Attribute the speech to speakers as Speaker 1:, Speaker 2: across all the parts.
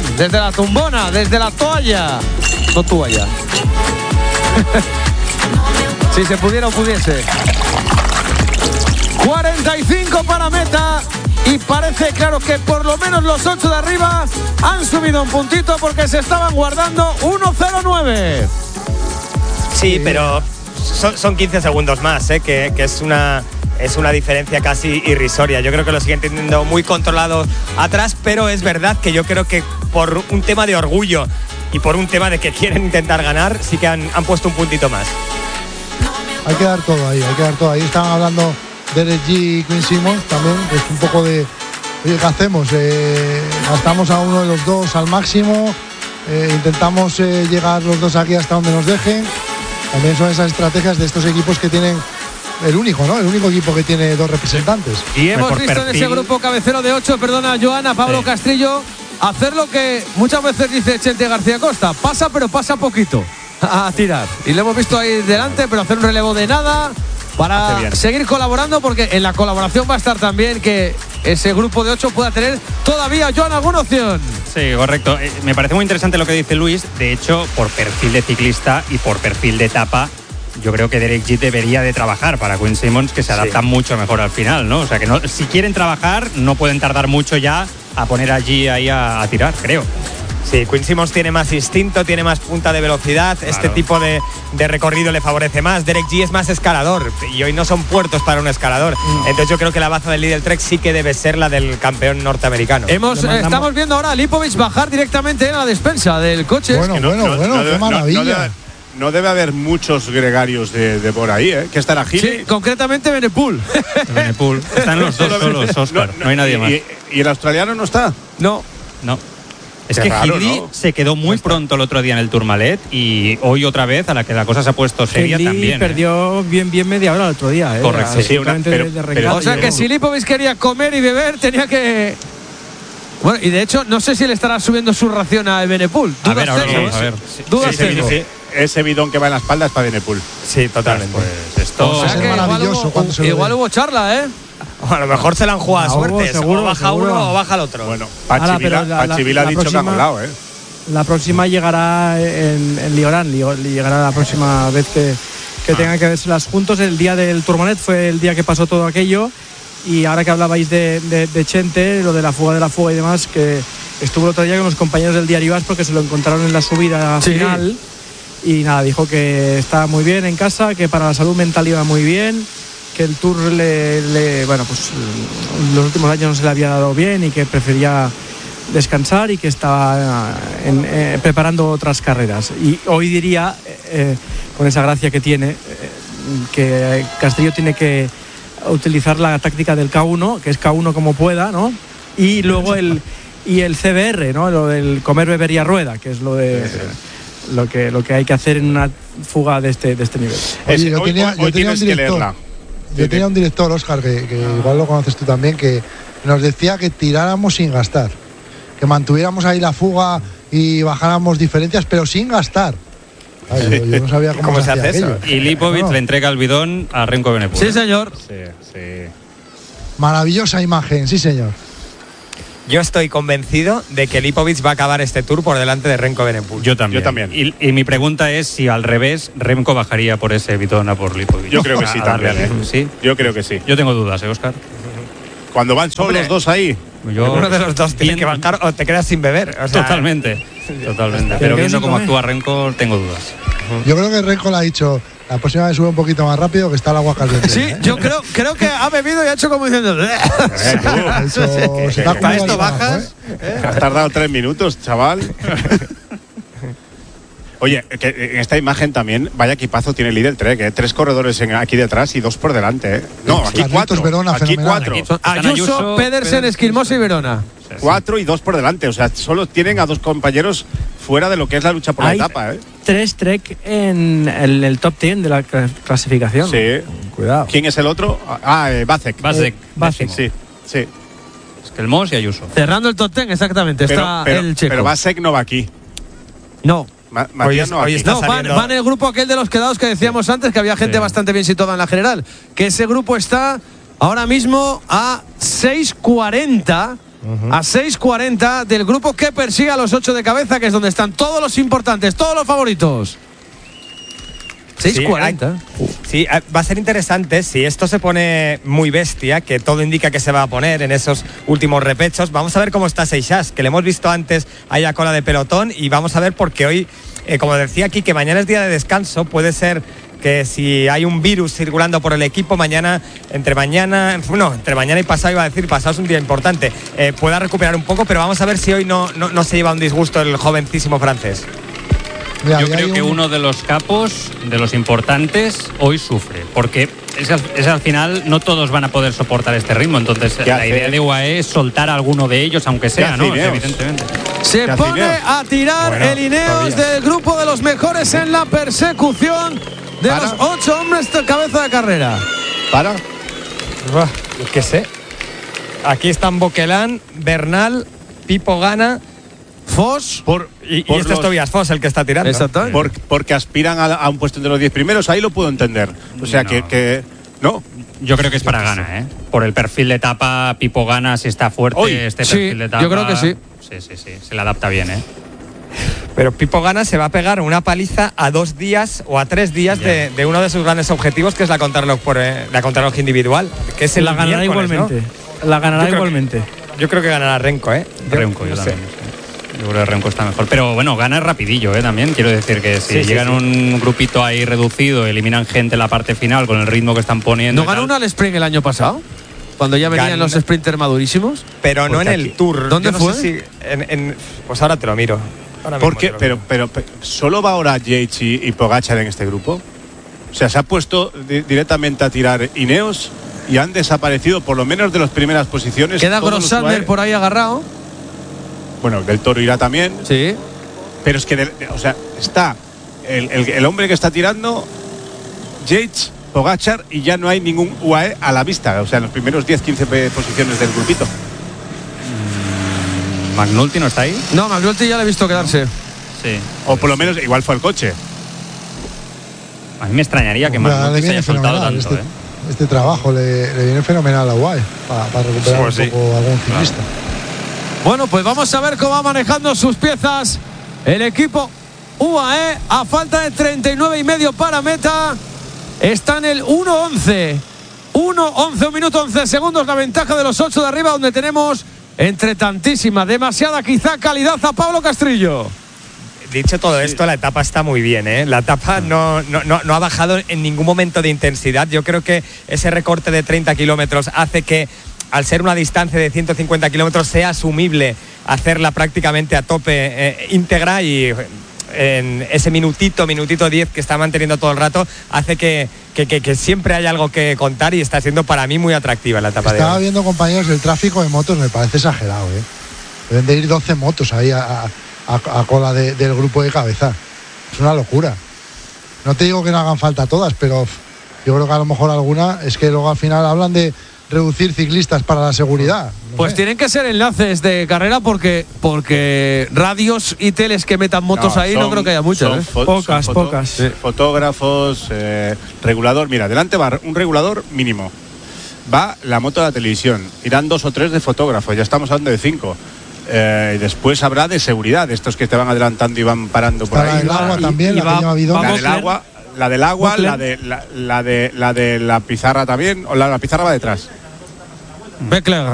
Speaker 1: desde la tumbona, desde la toalla. No toalla. Si se pudiera o pudiese. 45 para meta. Y parece claro que por lo menos los 8 de arriba han subido un puntito porque se estaban guardando 1-0-9.
Speaker 2: Sí, pero son 15 segundos más, que es una diferencia casi irrisoria. Yo creo que lo siguen teniendo muy controlado atrás, pero es verdad que yo creo que por un tema de orgullo y por un tema de que quieren intentar ganar, sí que han puesto un puntito más.
Speaker 3: Hay que dar todo ahí, Estaban hablando Derek G y Quinn Simmons también, es un poco de, oye, ¿qué hacemos? Gastamos a uno de los dos al máximo, intentamos llegar los dos aquí hasta donde nos dejen. También son esas estrategias de estos equipos que tienen el único equipo que tiene dos representantes.
Speaker 1: Y hemos visto en ese grupo cabecero de 8, perdona Joana, Pablo Castrillo, hacer lo que muchas veces dice Chente García Costa, pasa pero pasa poquito a tirar. Y lo hemos visto ahí delante, pero hacer un relevo de nada para seguir colaborando, porque en la colaboración va a estar también que ese grupo de 8 pueda tener todavía, Joan, alguna opción.
Speaker 4: Sí, correcto. Me parece muy interesante lo que dice Luis. De hecho, por perfil de ciclista y por perfil de etapa, yo creo que Derek Jeet debería de trabajar para Quinn Simmons, que se adapta mucho mejor al final, ¿no? O sea, que no, si quieren trabajar, no pueden tardar mucho ya a poner allí ahí a tirar, creo.
Speaker 2: Sí, Quinn Simmons tiene más instinto, tiene más punta de velocidad, claro. Este tipo de recorrido le favorece más. Derek G es más escalador y hoy no son puertos para un escalador. Entonces yo creo que la baza del Lidl Trek sí que debe ser la del campeón norteamericano.
Speaker 1: Estamos viendo ahora a Lipovic bajar directamente en la despensa del coche.
Speaker 3: Bueno, qué maravilla.
Speaker 5: No debe haber muchos gregarios de por ahí, ¿eh? Que estará Gili.
Speaker 1: Sí, concretamente Benepul.
Speaker 4: Benepul. Están los dos solos, Óscar. No hay nadie más.
Speaker 5: ¿Y el australiano no está?
Speaker 4: No. Es que Hindley se quedó muy pronto el otro día en el Tourmalet y hoy otra vez, a la que la cosa se ha puesto seria también.
Speaker 6: Perdió bien media hora el otro día.
Speaker 4: Correcto.
Speaker 6: Sí,
Speaker 1: o sea que si Lipovic quería comer y beber, tenía que... Bueno, y de hecho, no sé si le estará subiendo su ración a Benepul.
Speaker 4: A ver, ahora vamos a ver.
Speaker 1: Dudas tengo.
Speaker 5: Ese bidón que va en la espalda es para Benepul.
Speaker 2: Sí, totalmente.
Speaker 4: Pues esto...
Speaker 3: O sea, es maravilloso cuando se lo
Speaker 1: igual hubo charla, ¿eh?
Speaker 2: A lo mejor se la han jugado a suerte.
Speaker 6: Seguro,
Speaker 2: o baja uno o baja el otro.
Speaker 5: Bueno, Pachivila ha dicho que ha molado, ¿eh?
Speaker 6: La próxima llegará en Liorán. Llegará la próxima vez que tengan que verselas juntos. El día del Tourmalet fue el día que pasó todo aquello. Y ahora que hablabais de Chente, lo de la fuga y demás, que estuvo el otro día con los compañeros del Diario As porque se lo encontraron en la subida final. Y nada, dijo que estaba muy bien en casa, que para la salud mental iba muy bien, que el Tour bueno, pues los últimos años no se le había dado bien y que prefería descansar y que estaba preparando otras carreras. Y hoy diría, con esa gracia que tiene, que Castillo tiene que utilizar la táctica del K1, que es K1 como pueda, ¿no? Y luego el CBR, ¿no? Lo del comer, beber y a rueda, que es lo de... Lo que hay que hacer en una fuga de este nivel.
Speaker 3: Oye, yo tenía un director, Óscar, que igual lo conoces tú también, que nos decía que tiráramos sin gastar, que mantuviéramos ahí la fuga y bajáramos diferencias, pero sin gastar. Ay, yo no sabía cómo se hace eso.
Speaker 4: Y Lipovic le entrega el bidón a Remco Benepul.
Speaker 1: Sí, señor.
Speaker 4: Sí.
Speaker 3: Maravillosa imagen, sí, señor.
Speaker 2: Yo estoy convencido de que Lipovic va a acabar este Tour por delante de Remco Benepul.
Speaker 4: Yo también. Y mi pregunta es si al revés Remco bajaría por ese bidón a por Lipovic.
Speaker 5: Yo creo que sí también.
Speaker 4: ¿Sí?
Speaker 5: Yo creo que sí.
Speaker 4: Yo tengo dudas, Óscar.
Speaker 5: Cuando van solo los dos ahí.
Speaker 2: Uno de los dos tiene que bajar o te quedas sin beber. O sea,
Speaker 4: Totalmente. Pero viendo cómo actúa Remco, tengo dudas.
Speaker 3: Yo creo que Remco le ha dicho: la próxima vez sube un poquito más rápido, que está el agua caliente.
Speaker 1: Sí, yo creo que ha bebido y ha hecho como diciendo...
Speaker 2: ¿Para esto bajas?
Speaker 5: Has tardado 3 minutos, chaval. Oye, que en esta imagen también, vaya equipazo tiene el Lidl Trek, ¿eh? 3 corredores aquí detrás y 2 por delante, ¿eh? No, aquí 4. Aquí 4.
Speaker 1: Ayuso, Pedersen, Esquilmosa y Verona.
Speaker 5: 4 y 2 por delante, o sea, solo tienen a 2 compañeros fuera de lo que es la lucha por la etapa, ¿eh?
Speaker 6: 3 Trek en el top 10 de la clasificación.
Speaker 5: Sí.
Speaker 6: Cuidado.
Speaker 5: ¿Quién es el otro? Vasek. Sí.
Speaker 4: Esquilmos y Ayuso.
Speaker 1: Cerrando el top 10, exactamente. Está el checo.
Speaker 5: Pero Vasek no va aquí.
Speaker 1: No.
Speaker 5: Matías
Speaker 2: hoy está
Speaker 1: van el grupo aquel de los quedados que decíamos antes, que había gente bastante bien situada en la general. Que ese grupo está ahora mismo a 6:40 a 6:40 del grupo que persigue a los 8 de cabeza, que es donde están todos los importantes, todos los favoritos. 6:40.
Speaker 2: Sí, va a ser interesante si esto se pone muy bestia, que todo indica que se va a poner en esos últimos repechos. Vamos a ver cómo está Seixas, que le hemos visto antes ahí a cola de pelotón, y vamos a ver porque hoy, como decía aquí, que mañana es día de descanso, puede ser que si hay un virus circulando por el equipo, entre mañana y pasado, iba a decir, pasado es un día importante, pueda recuperar un poco, pero vamos a ver si hoy no se lleva un disgusto el jovencísimo francés.
Speaker 4: Yo creo que uno de los capos, de los importantes, hoy sufre, porque es al final no todos van a poder soportar este ritmo, entonces la idea de UAE es soltar a alguno de ellos, aunque sea, ¿no? Evidentemente.
Speaker 1: Se pone a tirar el Ineos del grupo de los mejores en la persecución de los 8 hombres de cabeza de carrera.
Speaker 2: ¿Qué sé? Aquí están Boquelán, Bernal, Pipo Gana, Foss y este es Tobias Foss el que está tirando.
Speaker 1: Exactamente.
Speaker 5: Porque aspiran a un puesto entre los 10 primeros, ahí lo puedo entender. O sea, que no.
Speaker 4: Yo creo que es para Gana, ¿eh? Por el perfil de etapa, Pipo Gana, si está fuerte, perfil de etapa.
Speaker 1: Yo creo que sí.
Speaker 4: Sí, se le adapta bien, ¿eh?
Speaker 2: Pero Pipo Gana se va a pegar una paliza a 2 días o a 3 días de uno de sus grandes objetivos, que es la contrarreloj individual, que es el
Speaker 6: la ganará igualmente, ¿no? La ganará igualmente.
Speaker 2: Yo creo que ganará Renko,
Speaker 4: Renko, yo también. Yo creo que Renko está mejor. Pero bueno, Gana es rapidillo, también. Quiero decir que si llegan un grupito ahí reducido, eliminan gente en la parte final con el ritmo que están poniendo.
Speaker 1: ¿No ganó una al sprint el año pasado? Cuando ya venían los sprinters madurísimos.
Speaker 2: Pero no en el Tour.
Speaker 1: ¿Dónde fue?
Speaker 2: Pues ahora te lo miro.
Speaker 5: ¿Por qué? Pero ¿solo va ahora Yates y Pogačar en este grupo? O sea, se ha puesto directamente a tirar Ineos y han desaparecido por lo menos de las primeras posiciones.
Speaker 1: Queda Grossander por ahí agarrado.
Speaker 5: Bueno, Del Toro irá también.
Speaker 1: Sí.
Speaker 5: Pero es que, está el hombre que está tirando, Yates, Pogačar, y ya no hay ningún UAE a la vista. O sea, en los primeros 10-15 posiciones del grupito.
Speaker 4: ¿McNulty no está ahí?
Speaker 1: No, McNulty ya le he visto quedarse.
Speaker 4: Sí.
Speaker 5: O por lo menos igual fue el coche.
Speaker 4: A mí me extrañaría que McNulty se haya soltado tanto.
Speaker 3: Este trabajo le viene fenomenal a UAE para recuperar un poco algún ciclista.
Speaker 1: Bueno, pues vamos a ver cómo va manejando sus piezas el equipo UAE. A falta de 39,5 para meta, está en el 1:11. 1:11, 1 minuto 11 segundos, la ventaja de los 8 de arriba, donde tenemos entre tantísima, demasiada quizá calidad a Pablo Castrillo.
Speaker 2: Dicho todo esto, la etapa está muy bien, ¿eh? La etapa no ha bajado en ningún momento de intensidad. Yo creo que ese recorte de 30 kilómetros hace que, al ser una distancia de 150 kilómetros, sea asumible hacerla prácticamente a tope íntegra, y en ese minutito 10 que está manteniendo todo el rato hace que siempre hay algo que contar, y está siendo para mí muy atractiva la etapa de hoy.
Speaker 3: Estaba viendo, compañeros, el tráfico de motos me parece exagerado, ¿eh? Deben de ir 12 motos ahí a cola del grupo de cabeza. Es una locura. No te digo que no hagan falta todas, pero yo creo que a lo mejor alguna, es que luego al final hablan de reducir ciclistas para la seguridad.
Speaker 1: Pues tienen que ser enlaces de carrera, porque radios y teles que metan motos ahí no creo que haya muchas.
Speaker 6: Pocas.
Speaker 5: Sí. Fotógrafos, regulador. Mira, delante va un regulador mínimo. Va la moto de la televisión. Irán 2 o 3 de fotógrafos. Ya estamos hablando de 5. Y después habrá de seguridad, estos que te van adelantando y van parando por ahí.
Speaker 3: La del agua también, la
Speaker 5: del agua, la de la pizarra también, o la pizarra va detrás.
Speaker 1: Beckler.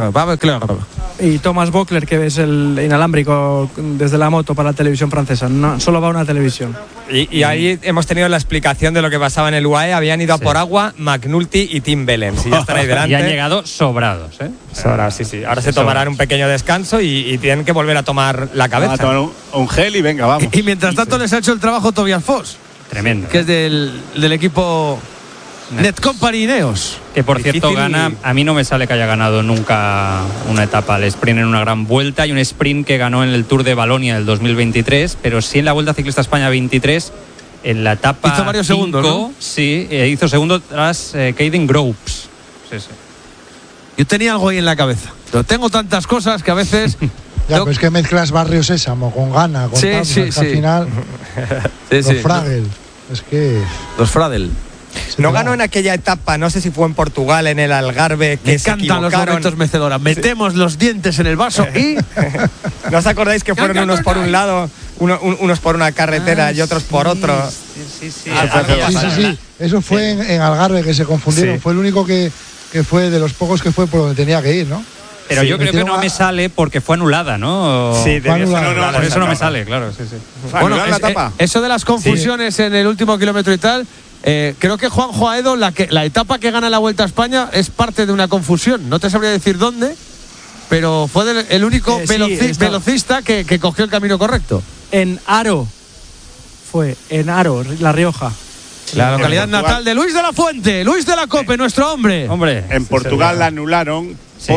Speaker 6: Y Thomas Voeckler, que es el inalámbrico desde la moto para la televisión francesa. No, solo va una televisión.
Speaker 2: Y ahí hemos tenido la explicación de lo que pasaba en el UAE. Habían ido a por agua McNulty y Tim Wellens, y ya están ahí delante.
Speaker 4: Y han llegado sobrados, ¿eh?
Speaker 2: Sobrados, sí. Ahora se tomarán un pequeño descanso y tienen que volver a tomar la cabeza.
Speaker 5: A tomar un gel y venga, vamos.
Speaker 1: Y mientras tanto les ha hecho el trabajo Tobias Foss.
Speaker 4: Tremendo.
Speaker 1: Que es del equipo Netcompany Ineos.
Speaker 4: Que por cierto gana, a mí no me sale que haya ganado nunca una etapa al sprint en una gran vuelta. Hay un sprint que ganó en el Tour de Valonia del 2023, pero sí en la Vuelta Ciclista España 23, en la etapa
Speaker 1: hizo varios
Speaker 4: 5,
Speaker 1: segundos, ¿no?
Speaker 4: Sí, hizo segundo tras Caden Groves. Sí.
Speaker 1: Yo tenía algo ahí en la cabeza, pero tengo tantas cosas que a veces...
Speaker 3: Ya, pues que mezclas Barrio Sésamo con Gana, con
Speaker 1: sí.
Speaker 3: Al final los Fragel. Es que...
Speaker 1: Los Fradel.
Speaker 2: No ganó en aquella etapa, no sé si fue en Portugal, en el Algarve, que
Speaker 1: Me
Speaker 2: se
Speaker 1: encantan los
Speaker 2: equivocaron.
Speaker 1: momentos mecedoras. Metemos los dientes en el vaso y...
Speaker 2: ¿No os acordáis que fueron unos por un lado, unos por una carretera y otros por otro?
Speaker 4: Sí.
Speaker 3: Sí. Eso fue en Algarve, que se confundieron.
Speaker 2: Sí.
Speaker 3: Fue el único que fue de los pocos que fue por donde tenía que ir, ¿no?
Speaker 4: Pero yo creo que no me sale porque fue anulada, ¿no?
Speaker 2: Sí, debió ser anulada.
Speaker 4: Por eso no me sale, claro. Sí.
Speaker 1: Bueno,
Speaker 5: ¿Anular la etapa?
Speaker 1: eso de las confusiones en el último kilómetro y tal, creo que Juanjo Aedo, la etapa que gana la Vuelta a España es parte de una confusión. No te sabría decir dónde, pero fue el único velocista que cogió el camino correcto.
Speaker 6: En Aro. Fue en Aro, La Rioja.
Speaker 1: La localidad
Speaker 5: Portugal.
Speaker 1: natal de Luis de la Fuente, Luis de la Cope, nuestro hombre.
Speaker 4: Hombre.
Speaker 5: En Portugal la anularon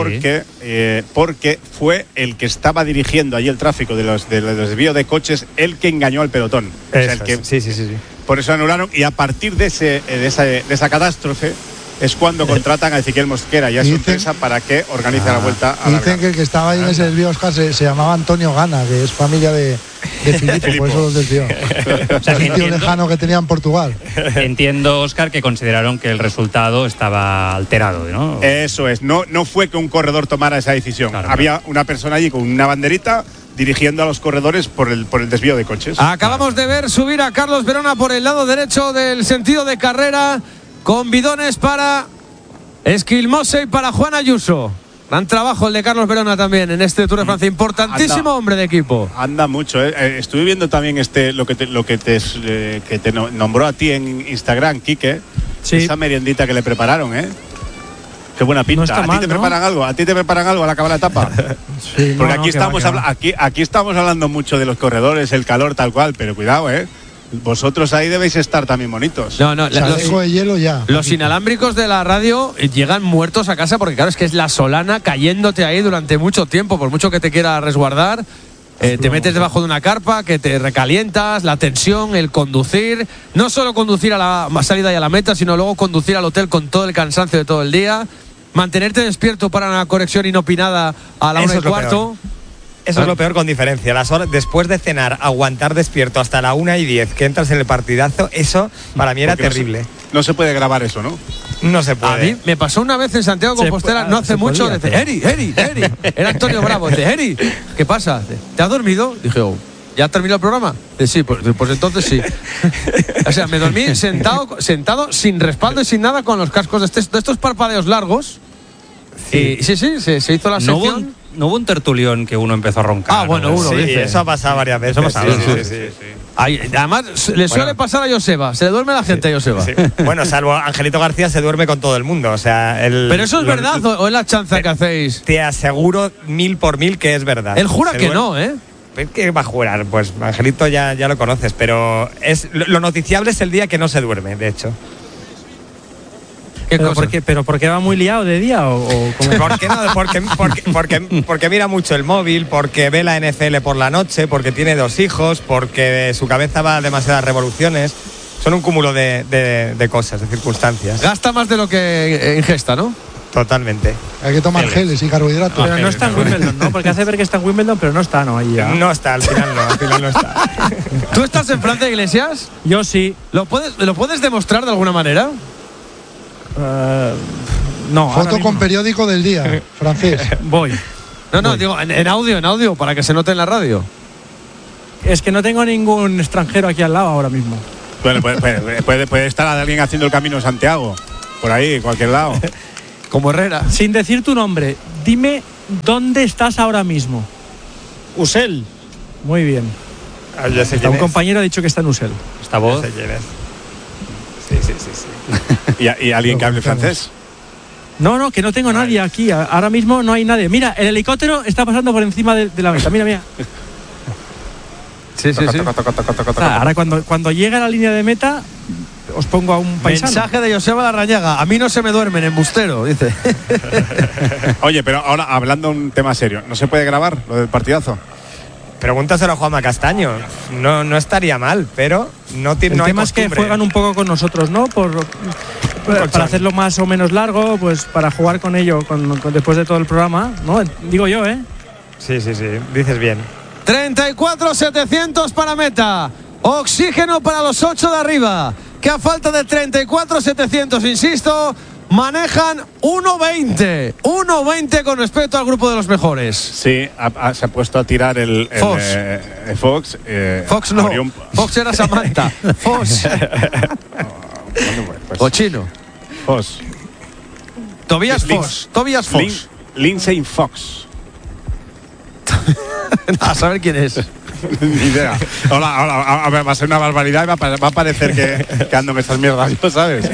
Speaker 5: porque fue el que estaba dirigiendo allí el tráfico de los desvíos de coches, el que engañó al pelotón. O sea,
Speaker 2: Sí.
Speaker 5: Por eso anularon, y a partir de esa catástrofe es cuando contratan a Ezequiel Mosquera y a su empresa para que organice la vuelta a la
Speaker 3: Dicen que el que estaba ahí en ese desvío, Oscar, se llamaba Antonio Gana, que es familia de Filipo, por eso los desvió.
Speaker 4: O sea,
Speaker 3: Es un tío lejano que tenía en Portugal.
Speaker 4: Entiendo, Óscar, que consideraron que el resultado estaba alterado, ¿no?
Speaker 5: Eso es, no fue que un corredor tomara esa decisión.
Speaker 4: Claro,
Speaker 5: Había una persona allí con una banderita dirigiendo a los corredores por el desvío de coches.
Speaker 1: Acabamos de ver subir a Carlos Verona por el lado derecho del sentido de carrera, con bidones para Esquilmose y para Juan Ayuso. Gran trabajo el de Carlos Verona también en este Tour de Francia. Importantísimo hombre de equipo.
Speaker 5: Anda mucho, ¿eh? Estuve viendo también lo que te nombró a ti en Instagram, Quique.
Speaker 6: Sí.
Speaker 5: Esa meriendita que le prepararon, ¿eh? Qué buena pinta.
Speaker 6: No está
Speaker 5: ¿A ti
Speaker 6: mal,
Speaker 5: te
Speaker 6: ¿no?
Speaker 5: preparan algo? ¿A ti te preparan algo al acabar la etapa?
Speaker 3: Sí,
Speaker 5: Porque
Speaker 6: no,
Speaker 5: aquí
Speaker 6: que va,
Speaker 5: estamos
Speaker 6: que va.
Speaker 5: aquí estamos hablando mucho de los corredores, el calor tal cual, pero cuidado, ¿eh? Vosotros ahí debéis estar también bonitos.
Speaker 1: No,
Speaker 3: chaleco de hielo ya.
Speaker 1: los inalámbricos de la radio llegan muertos a casa porque claro, es que es la solana cayéndote ahí durante mucho tiempo, por mucho que te quiera resguardar. Te metes debajo de una carpa, que te recalientas, la tensión, el conducir. No solo conducir a la salida y a la meta, sino luego conducir al hotel con todo el cansancio de todo el día. Mantenerte despierto para una conexión inopinada a la
Speaker 2: Eso
Speaker 1: 1:15.
Speaker 2: Eso es lo peor con diferencia. Las horas, después de cenar, aguantar despierto hasta la 1:10, que entras en el partidazo, eso para mí era
Speaker 5: Porque
Speaker 2: terrible.
Speaker 5: No se puede grabar eso, ¿no?
Speaker 2: No se
Speaker 1: A
Speaker 2: puede.
Speaker 1: mí me pasó una vez en Santiago de Compostela, no hace
Speaker 6: se
Speaker 1: mucho,
Speaker 6: podía,
Speaker 1: dice, Eri, era Antonio Bravo, dice, Eri, ¿qué pasa? Dice, ¿te has dormido? Dije, ¿ya terminó el programa? Dice, sí, pues entonces sí. O sea, me dormí sentado sin respaldo y sin nada, con los cascos de estos parpadeos largos. Sí, se hizo la sección.
Speaker 4: No hubo un tertulión que uno empezó a roncar.
Speaker 1: Ah, bueno,
Speaker 4: ¿no?
Speaker 1: uno
Speaker 2: Sí,
Speaker 1: dice.
Speaker 2: eso ha pasado varias veces.
Speaker 4: Eso ha pasado,
Speaker 2: Sí.
Speaker 1: Además, le suele pasar a Joseba, se le duerme la gente a Joseba.
Speaker 2: Sí. Bueno, salvo Angelito García se duerme con todo el mundo. O sea,
Speaker 1: Pero eso es verdad o es la chanza que hacéis.
Speaker 2: Te aseguro 1000 por 1000 que es verdad.
Speaker 1: Él jura
Speaker 2: Se
Speaker 1: que
Speaker 2: duerme-
Speaker 1: no, ¿eh?
Speaker 2: ¿Qué va a jurar? Pues Angelito ya lo conoces, pero lo noticiable es el día que no se duerme, de hecho.
Speaker 1: ¿Qué cosa?
Speaker 6: ¿Por qué va muy liado de día o cómo?
Speaker 2: ¿Por qué no? Porque mira mucho el móvil, porque ve la NFL por la noche, porque tiene 2 hijos, porque su cabeza va a demasiadas revoluciones. Son un cúmulo de cosas, de circunstancias.
Speaker 1: Gasta más de lo que ingesta, ¿no?
Speaker 2: Totalmente.
Speaker 3: Hay que tomar geles y carbohidratos.
Speaker 6: Pero no está en Wimbledon, ¿no? Porque hace ver que está en Wimbledon, pero no está, ¿no? Ahí ya.
Speaker 2: No está, al final no está.
Speaker 1: ¿Tú estás en Francia, Iglesias?
Speaker 6: Yo sí.
Speaker 1: ¿Lo puedes demostrar de alguna manera?
Speaker 6: No. ahora
Speaker 3: Foto
Speaker 6: mismo
Speaker 3: con periódico del día, francés.
Speaker 6: voy.
Speaker 1: No, digo, en audio, para que se note en la radio.
Speaker 6: Es que no tengo ningún extranjero aquí al lado ahora mismo.
Speaker 5: Bueno, puede estar alguien haciendo el camino de Santiago, por ahí, cualquier lado.
Speaker 1: Como Herrera.
Speaker 6: Sin decir tu nombre, dime dónde estás ahora mismo.
Speaker 7: Usel.
Speaker 6: Muy bien.
Speaker 2: Yo sé
Speaker 6: Un
Speaker 2: quién es.
Speaker 6: compañero ha dicho que está en Usel.
Speaker 4: Esta
Speaker 2: Yo
Speaker 4: voz.
Speaker 2: sé quién es. Sí.
Speaker 5: ¿Y alguien que hable francés?
Speaker 6: No, que no tengo nadie aquí. Ahora mismo no hay nadie. Mira, el helicóptero está pasando por encima de la meta. Mira.
Speaker 1: Sí.
Speaker 6: Ahora cuando llegue a la línea de meta, os pongo a un paisano.
Speaker 1: Mensaje de Joseba Larrañaga. A mí no se me duermen, embustero, dice.
Speaker 5: Oye, pero ahora hablando un tema serio, ¿no se puede grabar lo del partidazo?
Speaker 2: Pregúntaselo a Juanma Castaño. No estaría mal, pero no
Speaker 6: El
Speaker 2: hay
Speaker 6: tema es que
Speaker 2: costumbre.
Speaker 6: juegan un poco con nosotros, ¿no? Para hacerlo más o menos largo, pues para jugar con ello después de todo el programa, ¿no? Digo yo, ¿eh?
Speaker 2: Sí, dices bien.
Speaker 1: 34.700 para meta. Oxígeno para los 8 de arriba. que a falta de 34.700, insisto, manejan 1.20. 1.20 con respecto al grupo de los mejores.
Speaker 5: Sí, se ha puesto a tirar el Fox.
Speaker 1: Fox no. Fox era Samantha. Fox.
Speaker 5: Pues,
Speaker 1: o chino.
Speaker 5: Fox.
Speaker 1: Tobias Fox.
Speaker 5: Lindsay Fox.
Speaker 1: A saber quién es.
Speaker 5: Ni idea. Hola, a ver, va a ser una barbaridad y va a parecer que ando en estas mierdas, ¿sabes?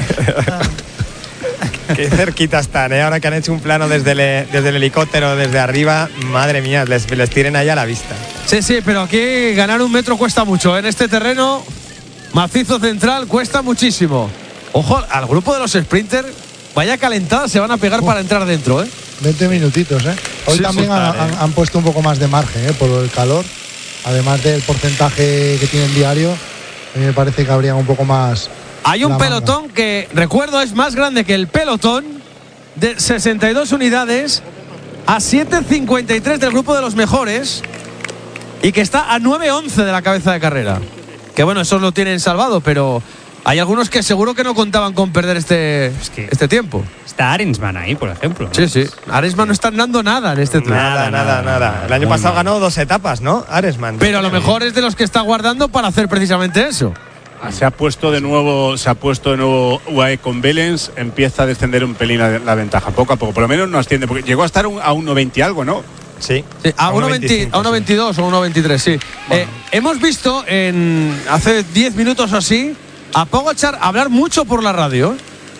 Speaker 2: Qué cerquita están, ¿eh? Ahora que han hecho un plano desde el helicóptero, desde arriba, madre mía, les tienen allá a la vista.
Speaker 1: Sí, pero aquí ganar 1 metro cuesta mucho. En este terreno macizo central cuesta muchísimo. Ojo, al grupo de los sprinters, vaya calentada, se van a pegar para entrar dentro,
Speaker 3: 20 minutitos, Hoy
Speaker 1: sí,
Speaker 3: también han puesto un poco más de margen, por el calor. Además del porcentaje que tienen diario, a mí me parece que habría un poco más.
Speaker 1: Hay un pelotón que, recuerdo, es más grande que el pelotón, de 62 unidades, a 7.53 del grupo de los mejores, y que está a 9.11 de la cabeza de carrera. Que bueno, esos lo tienen salvado, pero hay algunos que seguro que no contaban con perder este tiempo.
Speaker 4: Está Arensman ahí, por ejemplo, ¿no?
Speaker 1: Sí. Arensman no está andando nada en este tour.
Speaker 2: Nada. El año pasado ganó 2 etapas, ¿no? Arensman.
Speaker 1: Pero a lo mejor es de los que está guardando para hacer precisamente eso.
Speaker 5: Se ha puesto de nuevo UAE con Bellens, empieza a descender un pelín la ventaja, poco a poco. Por lo menos no asciende, porque llegó a estar a 1.20 algo, ¿no?
Speaker 2: Sí,
Speaker 1: a 1.22 o 1.23, sí. Bueno. Hemos visto hace 10 minutos o así a Pogačar hablar mucho por la radio.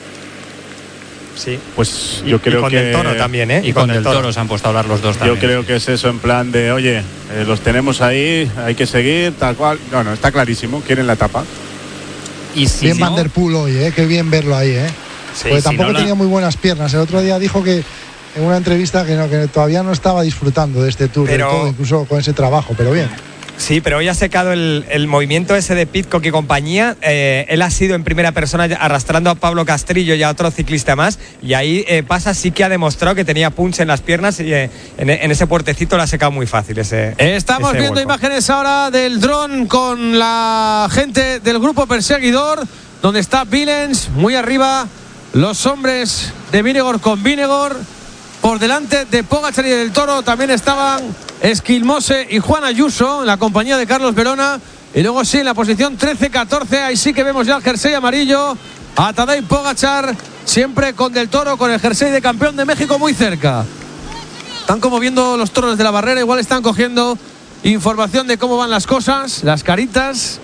Speaker 2: Sí.
Speaker 5: Pues yo creo
Speaker 2: con
Speaker 5: que
Speaker 2: el Toro también,
Speaker 4: Y con el Toro se han puesto a hablar los dos también.
Speaker 5: Yo creo que es eso, en plan de, oye, los tenemos ahí, hay que seguir, tal cual. No, está clarísimo, quieren la etapa.
Speaker 4: Y si
Speaker 3: bien Van der Poel hoy, qué bien verlo ahí,
Speaker 2: Sí,
Speaker 3: porque tampoco tenía muy buenas piernas. El otro día dijo que en una entrevista que todavía no estaba disfrutando de este tour, del todo, incluso con ese trabajo, pero bien.
Speaker 2: Sí, pero hoy ha secado el movimiento ese de Pidcock y compañía. Él ha sido en primera persona arrastrando a Pablo Castrillo y a otro ciclista más. Y ahí Pasa sí que ha demostrado que tenía punch en las piernas y en ese puertecito lo ha secado muy fácil.
Speaker 1: Estamos viendo
Speaker 2: vuelco.
Speaker 1: imágenes ahora del dron con la gente del grupo perseguidor, donde está Billens muy arriba, los hombres de Vinegor con Vinegor. Por delante de Pogačar y del Toro también estaban Esquilmose y Juan Ayuso en la compañía de Carlos Verona. Y luego sí, en la posición 13-14, ahí sí que vemos ya el jersey amarillo a Tadej Pogačar, siempre con del Toro, con el jersey de campeón de México muy cerca. Están como viendo los toros de la barrera, igual están cogiendo información de cómo van las cosas, las caritas,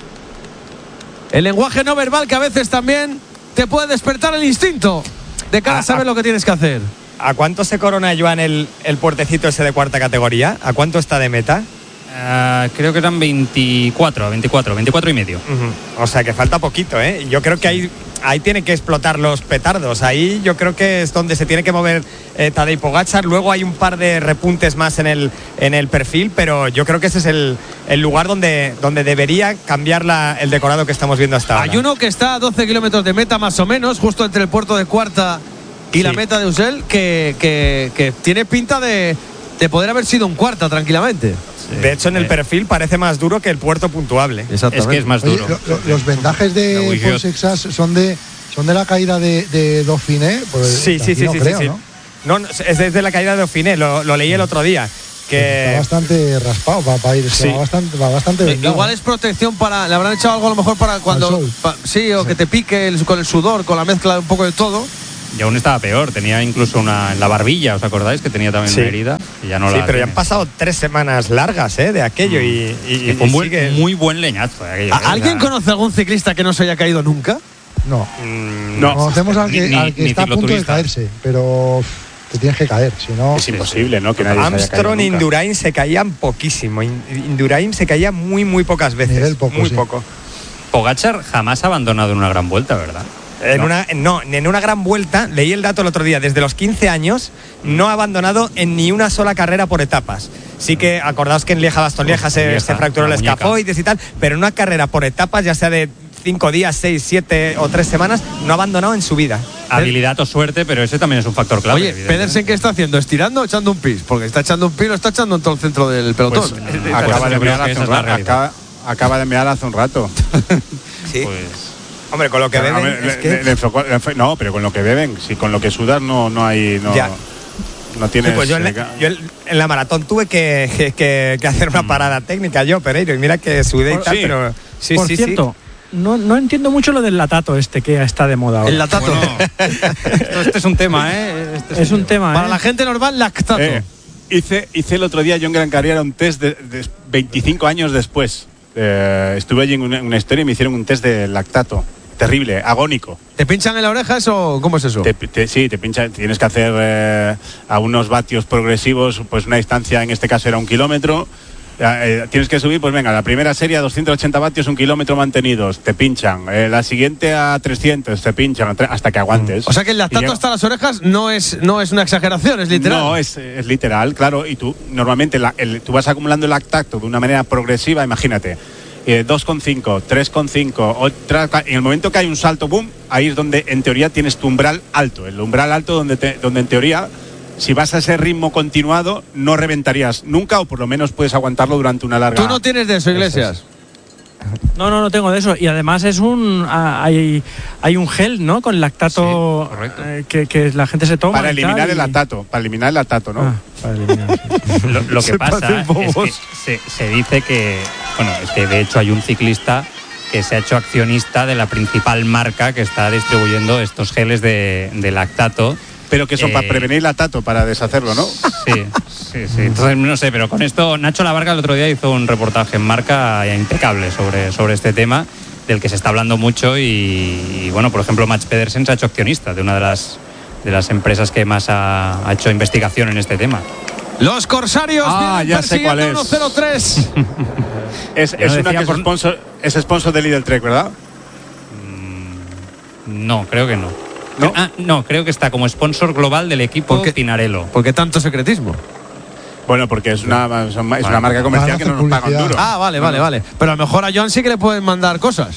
Speaker 1: el lenguaje no verbal que a veces también te puede despertar el instinto de cara a saber lo que tienes que hacer.
Speaker 2: ¿A cuánto se corona, Joan, el puertecito ese de cuarta categoría? ¿A cuánto está de meta?
Speaker 4: Creo que eran 24 y medio.
Speaker 2: O sea que falta poquito, Yo creo que ahí tiene que explotar los petardos. Ahí yo creo que es donde se tiene que mover Tadej Pogačar. Luego hay un par de repuntes más en el perfil, pero yo creo que ese es el lugar donde debería cambiar el decorado que estamos viendo hasta ahora.
Speaker 1: Hay uno que está a 12 kilómetros de meta más o menos, justo entre el puerto de Cuarta y la meta de Usel, que tiene pinta de poder haber sido un Cuarta tranquilamente.
Speaker 2: De hecho, en el perfil parece más duro que el puerto puntuable.
Speaker 4: Es que es más duro.
Speaker 3: Oye, los vendajes de Paul Sexas son de la caída de Dauphiné.
Speaker 2: Sí. No, es desde la caída de Dauphiné, lo leí el otro día. Que
Speaker 3: está bastante raspado para ir, va bastante vendado.
Speaker 1: Igual es protección le habrán echado algo a lo mejor para cuando que te pique con el sudor, con la mezcla de un poco de todo.
Speaker 4: Y aún estaba peor, tenía incluso una en la barbilla, ¿os acordáis? Que tenía también una herida. Y ya no
Speaker 2: pero ya han pasado 3 semanas largas de aquello y
Speaker 4: fue un muy buen leñazo de aquello.
Speaker 1: ¿Alguien conoce algún ciclista que no se haya caído nunca?
Speaker 3: No. Conocemos al que está a punto de caerse, pero te tienes que caer, si no
Speaker 5: es imposible, ¿no? Que nadie
Speaker 2: Armstrong e Indurain se caían poquísimo. Indurain se caía muy pocas veces. Muy poco.
Speaker 4: Pogačar jamás ha abandonado en una gran vuelta, ¿verdad?
Speaker 2: En una gran vuelta, leí el dato el otro día, desde los 15 años no ha abandonado en ni una sola carrera por etapas. Sí que acordaos que en Lieja-Bastogne-Lieja se fracturó el escafoides y tal, pero en una carrera por etapas, ya sea de 5 días, 6, 7 o 3 semanas, no ha abandonado en su vida.
Speaker 4: Habilidad o suerte, pero ese también es un factor clave.
Speaker 1: Oye, Pedersen, ¿qué está haciendo? ¿Estirando o echando un pis? Porque está echando un pis, lo está echando en todo el centro del pelotón.
Speaker 5: Acaba de mear hace un rato.
Speaker 2: Sí.
Speaker 5: Pues
Speaker 2: Hombre, con lo que beben.
Speaker 5: No, pero con lo que beben, si con lo que sudas no hay. No tienes.
Speaker 2: Sí, pues yo en la maratón tuve que hacer una parada técnica yo, Pereiro, y mira que sudé y tal, pero. Sí,
Speaker 6: por cierto. No entiendo mucho lo del latato que está de moda ahora.
Speaker 1: El latato.
Speaker 4: Bueno, este es un tema, ¿eh?
Speaker 6: Es un tema,
Speaker 1: Para la gente normal, lactato.
Speaker 5: Hice el otro día yo en Gran Canaria un test de 25 años después. Estuve allí en una historia y me hicieron un test de lactato. Terrible, agónico.
Speaker 1: ¿Te pinchan en la oreja eso? ¿Cómo es eso?
Speaker 5: Sí, te pinchan. Tienes que hacer a unos vatios progresivos, pues una distancia, en este caso era 1 kilómetro. Tienes que subir, pues venga, la primera serie a 280 vatios, 1 kilómetro mantenidos, te pinchan. La siguiente a 300, te pinchan, hasta que aguantes.
Speaker 1: O sea que el lactato hasta las orejas no es una exageración, es literal.
Speaker 5: No, es literal, claro. Y tú, normalmente, tú vas acumulando el lactato de una manera progresiva, imagínate. 2,5, 3,5, en el momento que hay un salto, boom, ahí es donde en teoría tienes tu umbral alto. El umbral alto donde en teoría, si vas a ese ritmo continuado, no reventarías nunca, o por lo menos puedes aguantarlo durante una larga.
Speaker 1: ¿Tú no tienes de eso, Iglesias?
Speaker 6: No tengo de eso. Y además hay un gel, ¿no? Con lactato, que la gente se toma.
Speaker 5: Para eliminar el lactato, ¿no?
Speaker 6: Para eliminar, sí.
Speaker 4: Lo que pasa es que se dice que, bueno, es que de hecho hay un ciclista que se ha hecho accionista de la principal marca que está distribuyendo estos geles de lactato.
Speaker 5: Pero que son para prevenir lactato, para deshacerlo, ¿no?
Speaker 4: Sí. Entonces, no sé, pero con esto, Nacho Lavarga el otro día hizo un reportaje en Marca impecable sobre este tema, del que se está hablando mucho y bueno, por ejemplo, Mats Pedersen se ha hecho accionista de una de las empresas que más ha hecho investigación en este tema.
Speaker 1: Los Corsarios
Speaker 5: ya sé cuál es.
Speaker 1: 103.
Speaker 5: es una que es sponsor de Lidl Trek, ¿verdad?
Speaker 4: No, creo que no.
Speaker 5: ¿No?
Speaker 4: No, creo que está como sponsor global del equipo Pinarello.
Speaker 1: ¿Por qué tanto secretismo?
Speaker 5: Bueno, porque es una marca comercial que no nos pagan duro.
Speaker 1: Vale. Pero a lo mejor a Joan sí que le pueden mandar cosas.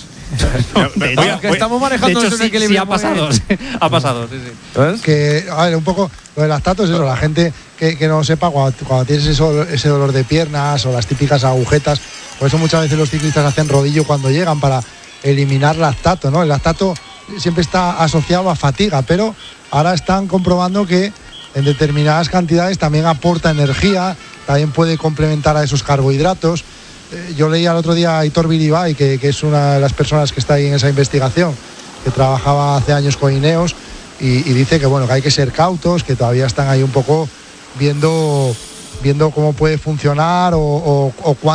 Speaker 1: Que estamos manejando eso en equilibrio.
Speaker 4: Sí, ha pasado. Ha pasado, sí.
Speaker 1: ¿Ves?
Speaker 3: Que, a ver, un poco lo del lactato es eso, la gente que no sepa, cuando tienes ese dolor de piernas o las típicas agujetas, por eso muchas veces los ciclistas hacen rodillo cuando llegan para eliminar lactato, ¿no? El lactato siempre está asociado a fatiga, pero ahora están comprobando que en determinadas cantidades también aporta energía, también puede complementar a esos carbohidratos. Yo leía el otro día a Aitor Bilibay, que es una de las personas que está ahí en esa investigación, que trabajaba hace años con Ineos, y dice que bueno, que hay que ser cautos, que todavía están ahí un poco viendo cómo puede funcionar o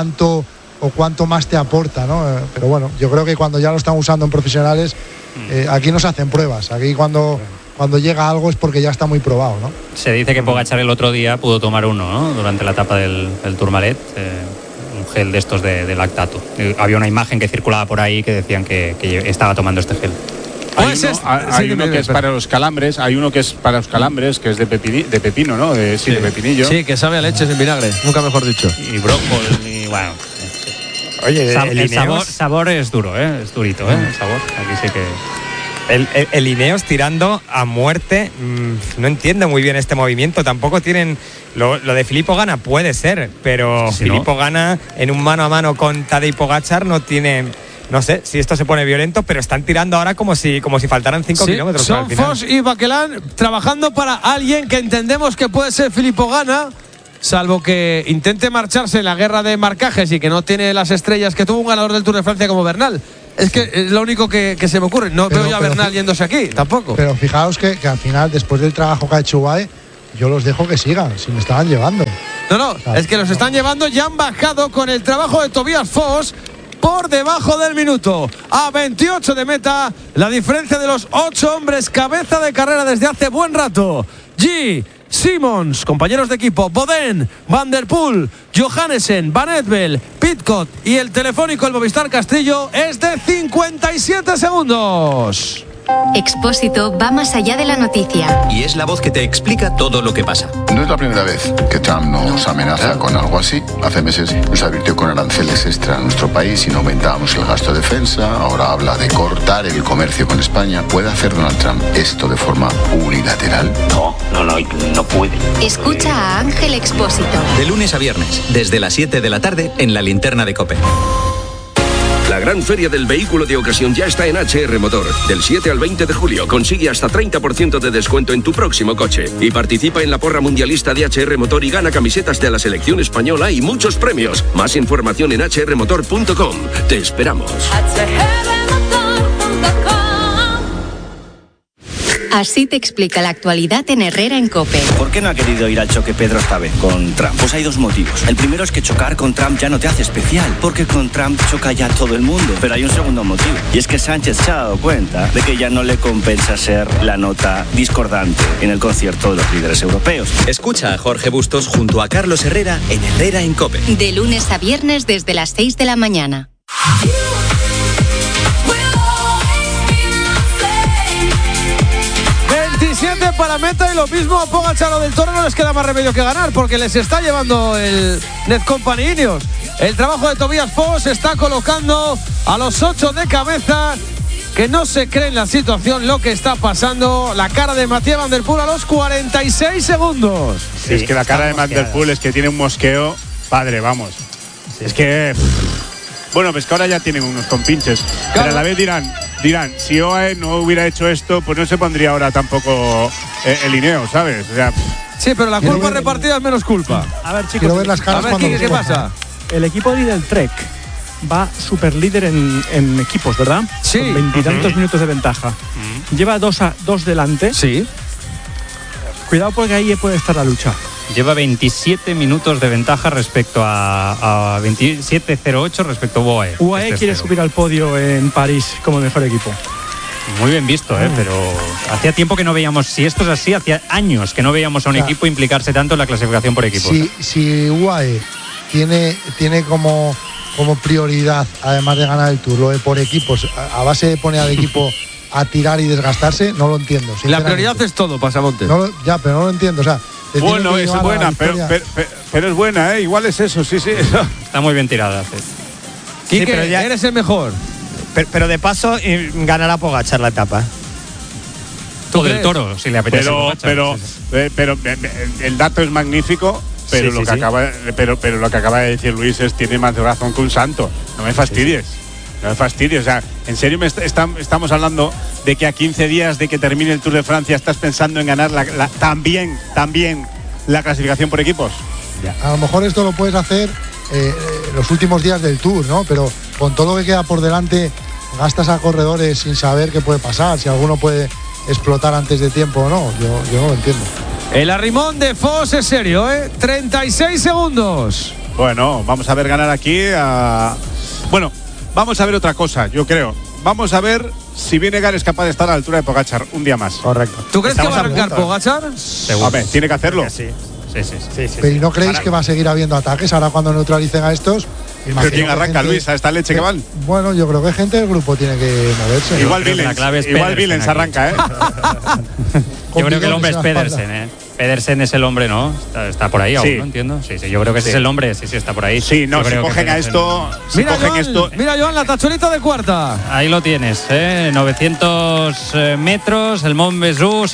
Speaker 3: cuánto más te aporta, ¿no? Pero bueno, yo creo que cuando ya lo están usando en profesionales, aquí no se hacen pruebas. Aquí cuando llega algo es porque ya está muy probado, ¿no?
Speaker 4: Se dice que Pogačar el otro día pudo tomar uno, ¿no? Durante la etapa del Tourmalet, un gel de estos de lactato. Había una imagen que circulaba por ahí que decían que estaba tomando este gel.
Speaker 5: Hay uno que es para los calambres, que es de pepino, ¿no? De pepinillo.
Speaker 1: Sí, que sabe a leches en vinagre, nunca mejor dicho.
Speaker 4: Y brócoli, y bueno.
Speaker 2: Oye,
Speaker 4: el sabor es duro, es durito, el sabor. Aquí sí que...
Speaker 2: El Ineos tirando a muerte, no entiendo muy bien este movimiento. Tampoco tienen... Lo de Filippo Ganna puede ser, pero sí, Filippo Ganna en un mano a mano con Tadej Pogačar no tiene... No sé si esto se pone violento, pero están tirando ahora como si faltaran 5 kilómetros.
Speaker 1: Son Foss y Baquelán trabajando para alguien que entendemos que puede ser Filippo Ganna, salvo que intente marcharse en la guerra de marcajes y que no tiene las estrellas que tuvo un ganador del Tour de Francia como Bernal. Es que es lo único que se me ocurre. No veo ya a Bernal yéndose aquí, tampoco.
Speaker 3: Pero fijaos que al final, después del trabajo que ha hecho UAE, yo los dejo que sigan, si me estaban llevando.
Speaker 1: No, es que los están llevando, ya han bajado con el trabajo de Tobias Foss por debajo del minuto. A 28 de meta, la diferencia de los 8 hombres cabeza de carrera desde hace buen rato. Simons, compañeros de equipo, Boden, Van der Poel, Johannesen, Van Edvel, Pidcock y el telefónico, el Movistar Castrillo, es de 57 segundos.
Speaker 7: Expósito va más allá de la noticia.
Speaker 8: Y es la voz que te explica todo lo que pasa.
Speaker 9: No es la primera vez que Trump nos amenaza con algo así. Hace meses nos advirtió con aranceles extra a nuestro país si no aumentábamos el gasto de defensa. Ahora habla de cortar el comercio con España. ¿Puede hacer Donald Trump esto de forma unilateral?
Speaker 8: No puede.
Speaker 7: Escucha a Ángel Expósito.
Speaker 8: De lunes a viernes, desde las 7 de la tarde, en la Linterna de COPE.
Speaker 10: La gran feria del vehículo de ocasión ya está en HR Motor. Del 7 al 20 de julio consigue hasta 30% de descuento en tu próximo coche. Y participa en la porra mundialista de HR Motor y gana camisetas de la selección española y muchos premios. Más información en hrmotor.com. Te esperamos.
Speaker 7: Así te explica la actualidad en Herrera en COPE.
Speaker 11: ¿Por qué no ha querido ir al choque Pedro esta vez con Trump? Pues hay dos motivos. El primero es que chocar con Trump ya no te hace especial, porque con Trump choca ya todo el mundo. Pero hay un segundo motivo, y es que Sánchez se ha dado cuenta de que ya no le compensa ser la nota discordante en el concierto de los líderes europeos.
Speaker 8: Escucha a Jorge Bustos junto a Carlos Herrera en Herrera en COPE.
Speaker 7: De lunes a viernes desde las 6 de la mañana.
Speaker 1: 27 para meta y lo mismo a Pogačar o del Toro no les queda más remedio que ganar porque les está llevando el Netcompany Ineos. El trabajo de Tobias Foss se está colocando a los 8 de cabeza, que no se cree en la situación lo que está pasando. La cara de Mathieu Van Der Poel a los 46 segundos.
Speaker 5: Sí, es que la cara de Van Der Poel es que tiene un mosqueo padre, vamos. Sí. Es que bueno, pues que ahora ya tienen unos compinches, claro. Pero a la vez dirán, si OAE no hubiera hecho esto, pues no se pondría ahora tampoco el Ineos, ¿sabes? O sea,
Speaker 1: sí, pero la culpa repartida es menos culpa.
Speaker 6: A ver, chicos,
Speaker 3: quiero ver las caras.
Speaker 1: A ver, ¿qué pasa?
Speaker 6: El equipo del Trek va super líder en equipos, ¿verdad?
Speaker 1: Sí.
Speaker 6: Con 20 y tantos minutos de ventaja. Lleva dos delante.
Speaker 1: Sí.
Speaker 6: Cuidado porque ahí puede estar la lucha.
Speaker 4: Lleva 27 minutos de ventaja respecto a 27.08 respecto a UAE.
Speaker 6: UAE quiere subir al podio en París como mejor equipo.
Speaker 4: Muy bien visto, pero hacía tiempo que no veíamos, si esto es así, hacía años que no veíamos a un equipo implicarse tanto en la clasificación por equipos.
Speaker 3: Si UAE tiene como prioridad, además de ganar el Tour, lo de por equipos, a base de poner al equipo a tirar y desgastarse, no lo entiendo.
Speaker 1: La prioridad es todo, Pasamonte.
Speaker 3: Pero no lo entiendo, o sea.
Speaker 5: Bueno, es buena, pero es buena, ¿eh? Igual es eso, sí.
Speaker 4: Está muy bien tirada.
Speaker 1: Quique, sí, pero ya eres el mejor.
Speaker 2: Pero de paso ganará Pogačar la etapa.
Speaker 4: Tú del Toro, si le apetece.
Speaker 5: Pero el dato es magnífico, pero lo que acaba de decir Luis es tiene más razón que un santo. No me fastidies. No me fastidies. O sea, en serio estamos hablando de que a 15 días de que termine el Tour de Francia estás pensando en ganar también la clasificación por equipos.
Speaker 3: Ya. A lo mejor esto lo puedes hacer los últimos días del Tour, ¿no? Pero con todo lo que queda por delante gastas a corredores sin saber qué puede pasar, si alguno puede explotar antes de tiempo o no. Yo no lo entiendo.
Speaker 1: El arrimón de Foss es serio, 36 segundos.
Speaker 5: Bueno, vamos a ver ganar aquí Bueno, vamos a ver otra cosa, yo creo. Vamos a ver si Vinegar es capaz de estar a la altura de Pogačar un día más.
Speaker 2: Correcto.
Speaker 1: ¿Tú crees que va a arrancar Pogačar?
Speaker 5: A ver, tiene que hacerlo.
Speaker 4: Sí.
Speaker 3: Pero ¿y no creéis que va a seguir habiendo ataques ahora cuando neutralicen a estos?
Speaker 5: ¿Pero quién arranca, Luis, a esta leche que van?
Speaker 3: Bueno, yo creo que gente del grupo tiene que moverse.
Speaker 5: Igual Villens arranca,
Speaker 4: Yo creo que el hombre es Pedersen, Pedersen es el hombre, ¿no? Está por ahí aún, ¿no? Entiendo. Sí, yo creo que ese es el hombre, sí, está por ahí.
Speaker 5: Sí, no, si cogen a esto...
Speaker 1: Mira, Joan, la tacholita de cuarta.
Speaker 4: Ahí lo tienes, 900 metros, el Mont Ventoux,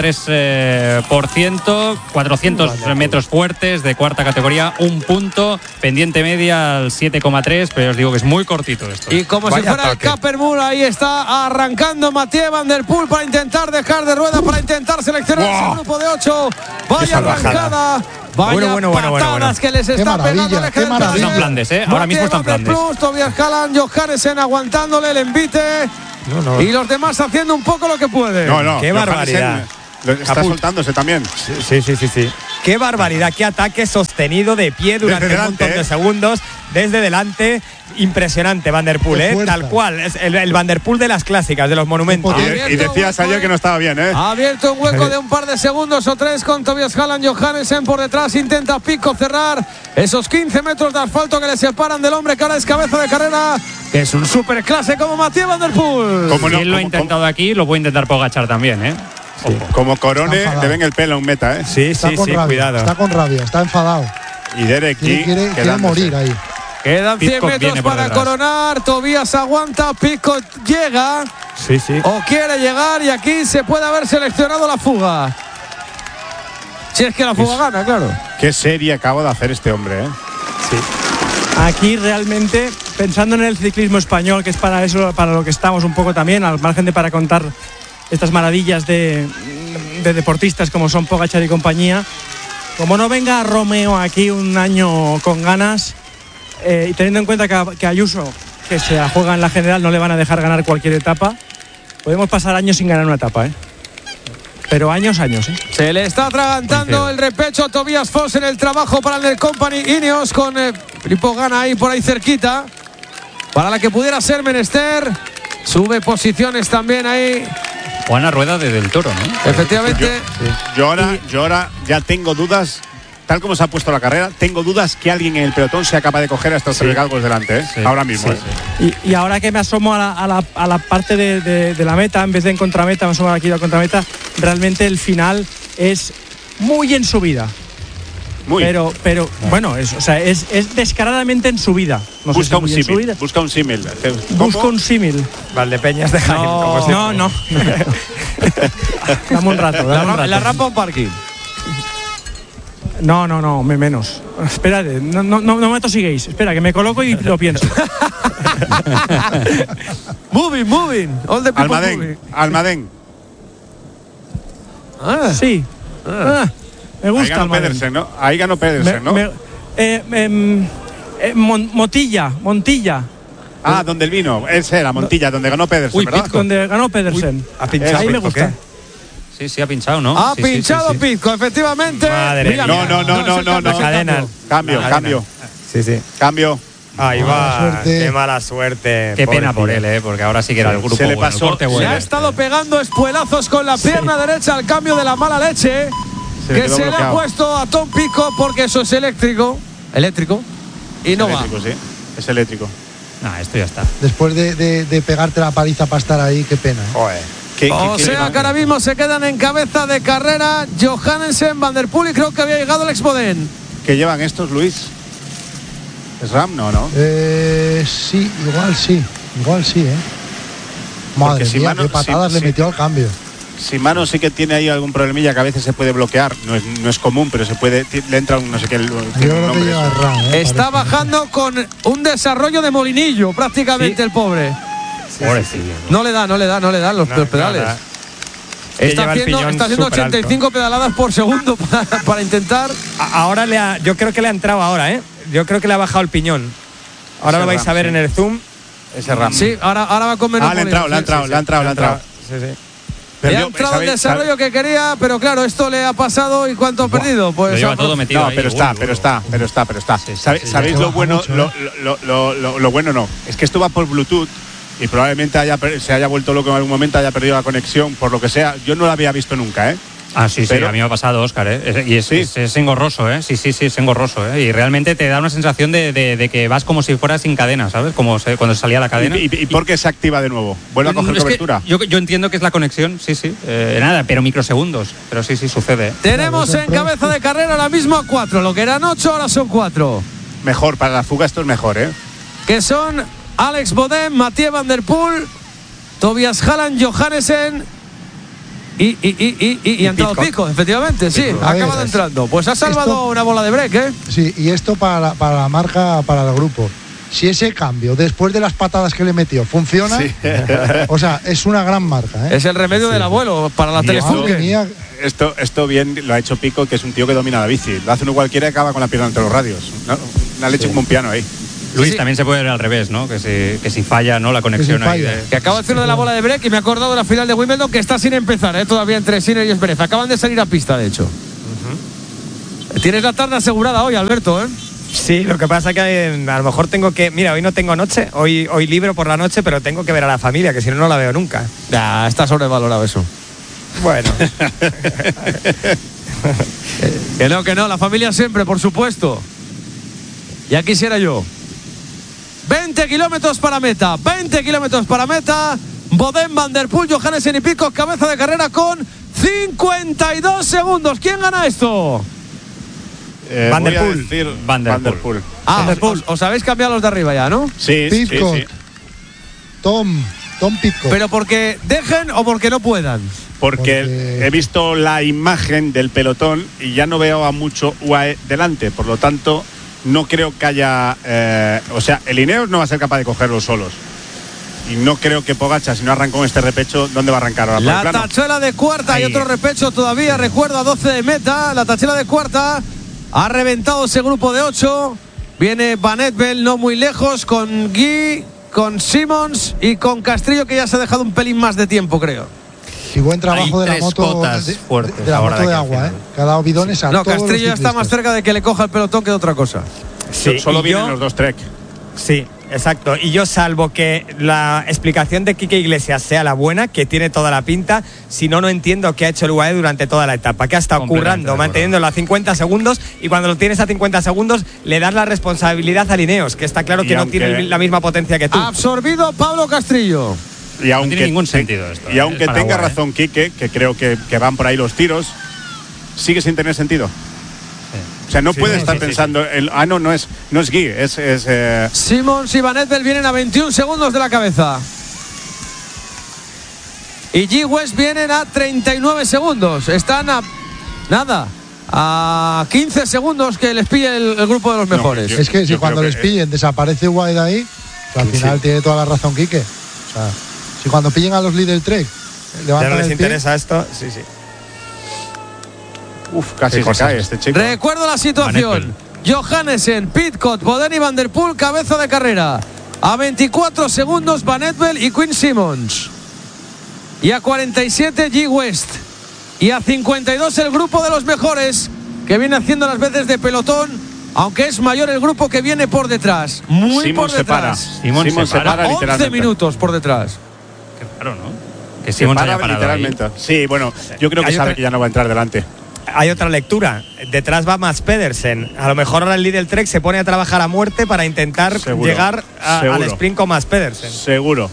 Speaker 4: 7,3%, 400 metros fuertes de cuarta categoría, un punto, pendiente media al 7,3, pero os digo que es muy cortito esto.
Speaker 1: Y como si fuera el Capermul, ahí está arrancando Mathieu Van Der Poel para intentar dejar de rueda, para intentar seleccionar ese grupo de 8. Vaya arrancada, vaya patadas que les está pegando.
Speaker 3: Qué maravilla.
Speaker 4: Están Flandes, ahora mismo están Flandes.
Speaker 1: Tobias Halland, Johannesen aguantándole el envite. Y los demás haciendo un poco lo que pueden.
Speaker 2: Qué barbaridad.
Speaker 5: Está soltándose también.
Speaker 2: Sí. Qué barbaridad, qué ataque sostenido de pie durante un montón de segundos desde delante. Impresionante Van Der Poel, tal cual. Es el Van Der Poel de las clásicas, de los monumentos.
Speaker 5: Y decías ayer que no estaba bien,
Speaker 1: Ha abierto un hueco de un par de segundos o tres con Tobias Halland. Johannesen por detrás intenta Pico cerrar esos 15 metros de asfalto que le separan del hombre que ahora es cabeza de carrera, que es un superclase como Mathieu Van Der Poel.
Speaker 4: Si él lo ha intentado aquí, lo puede intentar Pogačar también,
Speaker 5: Sí. Como Corone le ven el pelo a un meta,
Speaker 2: Sí, cuidado.
Speaker 3: Está con rabia, está enfadado.
Speaker 5: Y Derek
Speaker 3: quiere morir ahí.
Speaker 1: Quedan 100 metros para coronar. Tobias aguanta, Pico llega.
Speaker 2: Sí.
Speaker 1: O quiere llegar y aquí se puede haber seleccionado la fuga. Si es que la fuga gana, claro.
Speaker 5: Qué serie acaba de hacer este hombre,
Speaker 6: Sí. Aquí realmente pensando en el ciclismo español, que es para eso, para lo que estamos un poco también, al margen de para contar estas maravillas de deportistas como son Pogačar y compañía, como no venga Romeo aquí un año con ganas, y teniendo en cuenta que Ayuso, que se la juega en la general, no le van a dejar ganar cualquier etapa, podemos pasar años sin ganar una etapa, pero años.
Speaker 1: Se le está atragantando el repecho a Tobias Foss en el trabajo para el del Company Ineos, con Filippo Ganna ahí por ahí cerquita, para la que pudiera ser menester. Sube posiciones también ahí
Speaker 4: Juana Rueda de Del Toro, ¿no?
Speaker 1: Efectivamente.
Speaker 5: Yo ahora ya tengo dudas, tal como se ha puesto la carrera, tengo dudas que alguien en el pelotón sea capaz de coger a estos tres galgos delante, ahora mismo.
Speaker 6: Y ahora que me asomo a la parte de la meta, en vez de en contrameta, me asomo aquí a la contrameta, realmente el final es muy en subida. Pero bueno, es descaradamente en subida. No
Speaker 5: busca un símil. Busca un símil.
Speaker 2: Valdepeñas de Jaén.
Speaker 6: No. Dame un rato.
Speaker 1: La rampa o parking.
Speaker 6: No, menos. Espérate, no me tosiguéis. Espera, que me coloco y lo pienso.
Speaker 1: Moving. All the people moving.
Speaker 5: Almadén.
Speaker 6: Sí. Me gusta.
Speaker 5: Ahí ganó Pedersen, ¿no?
Speaker 6: Montilla.
Speaker 5: Donde el vino. Ese era Montilla, donde ganó Pedersen, ¿verdad?
Speaker 6: Donde ganó Pedersen. Ahí me gusta.
Speaker 4: Sí, ha pinchado, ¿no?
Speaker 1: Ha pinchado Pizco, efectivamente.
Speaker 2: Madre mía.
Speaker 5: No.
Speaker 2: Cadena.
Speaker 5: Cambio.
Speaker 2: Sí.
Speaker 5: Cambio.
Speaker 2: Ahí va. Qué mala suerte.
Speaker 4: Qué pena por él, porque ahora sí que era el grupo.
Speaker 5: Se le pasó.
Speaker 1: Se ha estado pegando espuelazos con la pierna derecha al cambio de la mala leche que se le ha puesto a Tom Pizco, porque eso es eléctrico. Y no va.
Speaker 5: Sí, es eléctrico.
Speaker 4: Esto ya está.
Speaker 3: Después de pegarte la paliza para estar ahí, qué pena.
Speaker 5: Joder.
Speaker 1: Que ahora mismo se quedan en cabeza de carrera Johannesen, Van der Poel, y creo que había llegado Alex Bodén.
Speaker 5: ¿Qué llevan estos, Luis? ¿Es RAM? No.
Speaker 3: Sí, igual sí, Madre mía, qué patadas le metió al cambio.
Speaker 5: Shimano sí que tiene ahí algún problemilla que a veces se puede bloquear. No es común, pero se puede. Le entra un no sé qué.
Speaker 1: Está bajando con un desarrollo de molinillo, prácticamente, el pobre. No le da los pedales. Está haciendo 85 pedaladas por segundo para intentar.
Speaker 2: Ahora yo creo que le ha entrado ahora, Yo creo que le ha bajado el piñón. Ahora lo vais a ver en el zoom.
Speaker 5: Ese RAM.
Speaker 1: Sí, ahora va con menos.
Speaker 5: Le ha entrado.
Speaker 2: Sí.
Speaker 1: Le ha entrado el desarrollo que quería, pero claro, esto le ha pasado. ¿Y cuánto ha perdido? Pues
Speaker 4: lo lleva todo metido ahí.
Speaker 5: Pero está. ¿Sabéis lo bueno? Lo bueno no. Es que esto va por Bluetooth y probablemente se haya vuelto loco en algún momento, haya perdido la conexión, por lo que sea. Yo no lo había visto nunca,
Speaker 4: Sí, a mí me ha pasado, Óscar, Y es engorroso, Sí, es engorroso, Y realmente te da una sensación de que vas como si fueras sin cadena, ¿sabes? Como cuando salía la cadena.
Speaker 5: ¿Y por qué se activa de nuevo? ¿Vuelve a coger cobertura?
Speaker 4: Yo entiendo que es la conexión, sí. Nada, pero microsegundos. Pero sí, sucede.
Speaker 1: Tenemos en cabeza de carrera ahora mismo a 4. Lo que eran 8, ahora son 4.
Speaker 5: Mejor, para la fuga esto es mejor,
Speaker 1: Que son Alex Bodén, Mathieu Van der Poel, Tobias Halland, Johannesen y ha entrado Pizco, efectivamente, sí, ha acabado entrando. Pues ha salvado una bola de break,
Speaker 3: Sí, y esto para la marca, para el grupo. Si ese cambio, después de las patadas que le metió, funciona, o sea, es una gran marca,
Speaker 1: Es el remedio del abuelo para la telefunke.
Speaker 5: Esto bien lo ha hecho Pizco, que es un tío que domina la bici. Lo hace uno cualquiera y acaba con la pierna entre los radios, ¿no? Una leche como un piano ahí.
Speaker 4: Luis, también se puede ver al revés, ¿no? Que si falla, ¿no? La conexión ahí.
Speaker 1: Que acaba de hacer uno de la bola de break y me he acordado de la final de Wimbledon, que está sin empezar, todavía entre Sinner y Zverev. Acaban de salir a pista, de hecho. Tienes la tarde asegurada hoy, Alberto,
Speaker 2: Sí, lo que pasa que a lo mejor tengo que... Mira, hoy no tengo noche, hoy libro por la noche, pero tengo que ver a la familia, que si no la veo nunca.
Speaker 1: Ya, está sobrevalorado eso.
Speaker 2: Bueno.
Speaker 1: Que no, la familia siempre, por supuesto. Ya quisiera yo. 20 kilómetros para meta. Bodén, Van der Poel, Johannesen y Pizco, cabeza de carrera con 52 segundos. ¿Quién gana esto?
Speaker 2: Van der Poel.
Speaker 1: Van der Poel. Os habéis cambiado los de arriba ya, ¿no?
Speaker 5: Sí.
Speaker 3: Tom Pizco.
Speaker 1: ¿Pero porque dejen o porque no puedan?
Speaker 5: Porque he visto la imagen del pelotón y ya no veo a mucho UAE delante, por lo tanto no creo que haya... o sea, el Ineos no va a ser capaz de cogerlos solos. Y no creo que Pogačar, si no arrancó en este repecho, ¿dónde va a arrancar ahora?
Speaker 1: La tachuela de cuarta. Hay otro repecho todavía, recuerdo, a 12 de meta. La tachuela de cuarta ha reventado ese grupo de 8. Viene Van Etbel no muy lejos, con Guy, con Simmons y con Castrillo, que ya se ha dejado un pelín más de tiempo, creo.
Speaker 3: Y buen trabajo de la moto de la moto de agua, que ha dado bidones a todos los
Speaker 1: Castrillo
Speaker 3: ciclistas.
Speaker 1: está más cerca de que le coja el pelotón que de otra cosa.
Speaker 2: Sí,
Speaker 5: solo vienen los dos Trek.
Speaker 2: Sí, exacto. Y yo, salvo que la explicación de Quique Iglesias sea la buena, que tiene toda la pinta, si no, no entiendo qué ha hecho el UAE durante toda la etapa, que ha estado currando, manteniéndolo a 50 segundos, y cuando lo tienes a 50 segundos le das la responsabilidad a Ineos, que está claro que no tiene la misma potencia que tú.
Speaker 1: Absorbido Pablo Castrillo.
Speaker 5: Y aunque,
Speaker 4: no tiene ningún sentido esto.
Speaker 5: Y aunque tenga razón Quique, que creo que van por ahí los tiros, sigue sin tener sentido. O sea, no puede estar pensando, no es Guy, es
Speaker 1: Simmons y Van Etbel vienen a 21 segundos de la cabeza. Y G. West vienen a 39 segundos. Están a 15 segundos que les pille el grupo de los mejores.
Speaker 3: Es que si cuando les pillen desaparece Wade ahí, al final tiene toda la razón Quique. O sea, si cuando pillen a los líderes Trek
Speaker 2: ya no les interesa esto, sí.
Speaker 5: Casi se cae este chico.
Speaker 1: Recuerdo la situación. Johannesen, Pidcock, Bodeni, Van der Poel, cabeza de carrera. A 24 segundos Van Etbel y Quinn Simmons. Y a 47 G. West. Y a 52 el grupo de los mejores, que viene haciendo las veces de pelotón, aunque es mayor el grupo que viene por detrás. Muy
Speaker 5: Simons
Speaker 1: por detrás.
Speaker 5: Simons se para
Speaker 1: 11 minutos por detrás.
Speaker 4: Qué raro, ¿no? Que Simons haya parado
Speaker 5: literalmente.
Speaker 4: Ahí.
Speaker 5: Sí, bueno, yo creo que sabe que ya no va a entrar delante.
Speaker 2: Hay otra lectura. Detrás va Mads Pedersen. A lo mejor ahora el Lidl Trek se pone a trabajar a muerte para intentar llegar al sprint con Mads Pedersen.
Speaker 5: Seguro.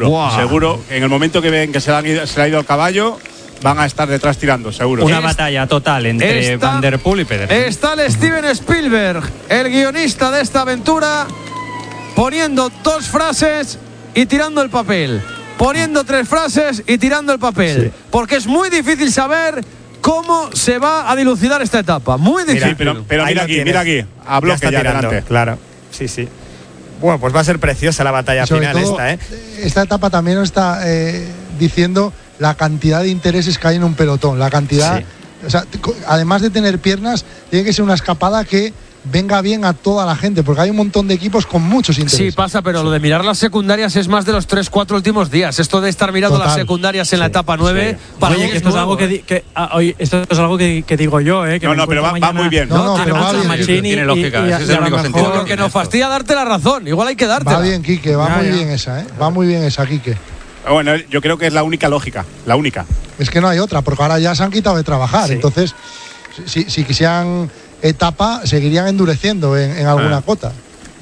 Speaker 5: En el momento que ven que se le ha ido el caballo, van a estar detrás tirando, seguro.
Speaker 4: Una batalla total entre Van der Poel y Pedersen.
Speaker 1: Está el Steven Spielberg, el guionista de esta aventura, poniendo 2 frases y tirando el papel. Poniendo 3 frases y tirando el papel. Sí. Porque es muy difícil saber cómo se va a dilucidar esta etapa. Muy difícil.
Speaker 5: Pero mira aquí. Hablo que ya adelante.
Speaker 2: Claro, sí. Bueno, pues va a ser preciosa la batalla final todo,
Speaker 3: Esta etapa también nos está diciendo la cantidad de intereses que hay en un pelotón. La cantidad. Sí. O sea, además de tener piernas, tiene que ser una escapada que venga bien a toda la gente, porque hay un montón de equipos con muchos intereses.
Speaker 1: Sí, pasa, pero lo de mirar las secundarias es más de los 3-4 últimos días. Esto de estar mirando las secundarias en la etapa 9, para
Speaker 6: oye, esto es algo esto es algo que digo yo, que
Speaker 5: no, pero va muy bien.
Speaker 3: No, pero va bien.
Speaker 4: Tiene lógica, ese es el único sentido.
Speaker 1: Lo que nos fastidia darte la razón, igual hay que darte.
Speaker 3: Va bien, Quique, va muy bien esa, Va muy bien esa, Quique.
Speaker 5: Bueno, yo creo que es la única lógica, la única.
Speaker 3: Es que no hay otra, porque ahora ya se han quitado de trabajar, entonces si quisieran etapa seguirían endureciendo en alguna cota.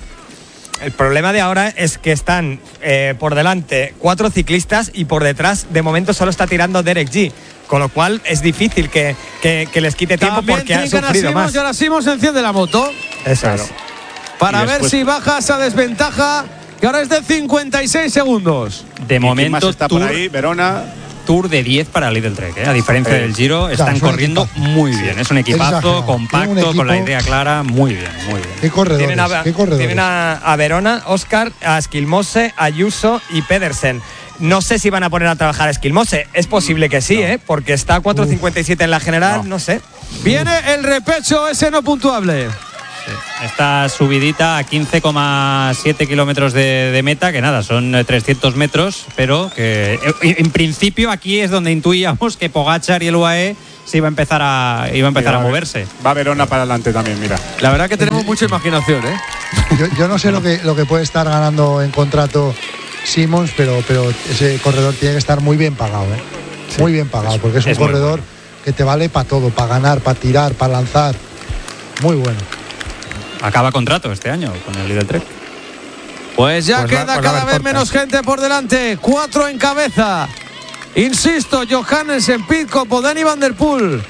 Speaker 2: El problema de ahora es que están por delante 4 ciclistas y por detrás de momento solo está tirando Derek G, con lo cual es difícil que les quite tiempo.
Speaker 1: También
Speaker 2: porque han sufrido más.
Speaker 1: Y ahora Simmons enciende la moto.
Speaker 2: Eso es.
Speaker 1: Para ver si baja esa desventaja, que ahora es de 56 segundos.
Speaker 4: De momento
Speaker 5: está por ahí, Verona.
Speaker 4: Tour de 10 para el Lidl Trek, A diferencia del Giro, están corriendo muy bien. Es un equipazo compacto, con la idea clara, muy bien.
Speaker 3: ¿Qué corredores?
Speaker 2: Tienen a Verona, Oscar, a Skilmose, Ayuso y Pedersen. No sé si van a poner a trabajar a Skilmose. Es posible que sí, porque está a 4.57 en la general, no sé.
Speaker 1: Viene el repecho ese no puntuable.
Speaker 4: Sí. Esta subidita a 15,7 kilómetros de meta, que nada, son 300 metros, pero que en principio aquí es donde intuíamos que Pogačar y el UAE se iba a empezar a moverse.
Speaker 5: Va Verona para adelante también, mira.
Speaker 1: La verdad que tenemos mucha imaginación,
Speaker 3: Yo no sé lo que puede estar ganando en contrato Simmons, pero ese corredor tiene que estar muy bien pagado, muy bien pagado, porque es un corredor que te vale para todo, para ganar, para tirar, para lanzar. Muy bueno.
Speaker 4: Acaba contrato este año con el Lidl Trek.
Speaker 1: Pues ya queda cada vez menos gente por delante. 4 en cabeza. Insisto, Johannesen, Pidcock, Bodeni, Van der Poel.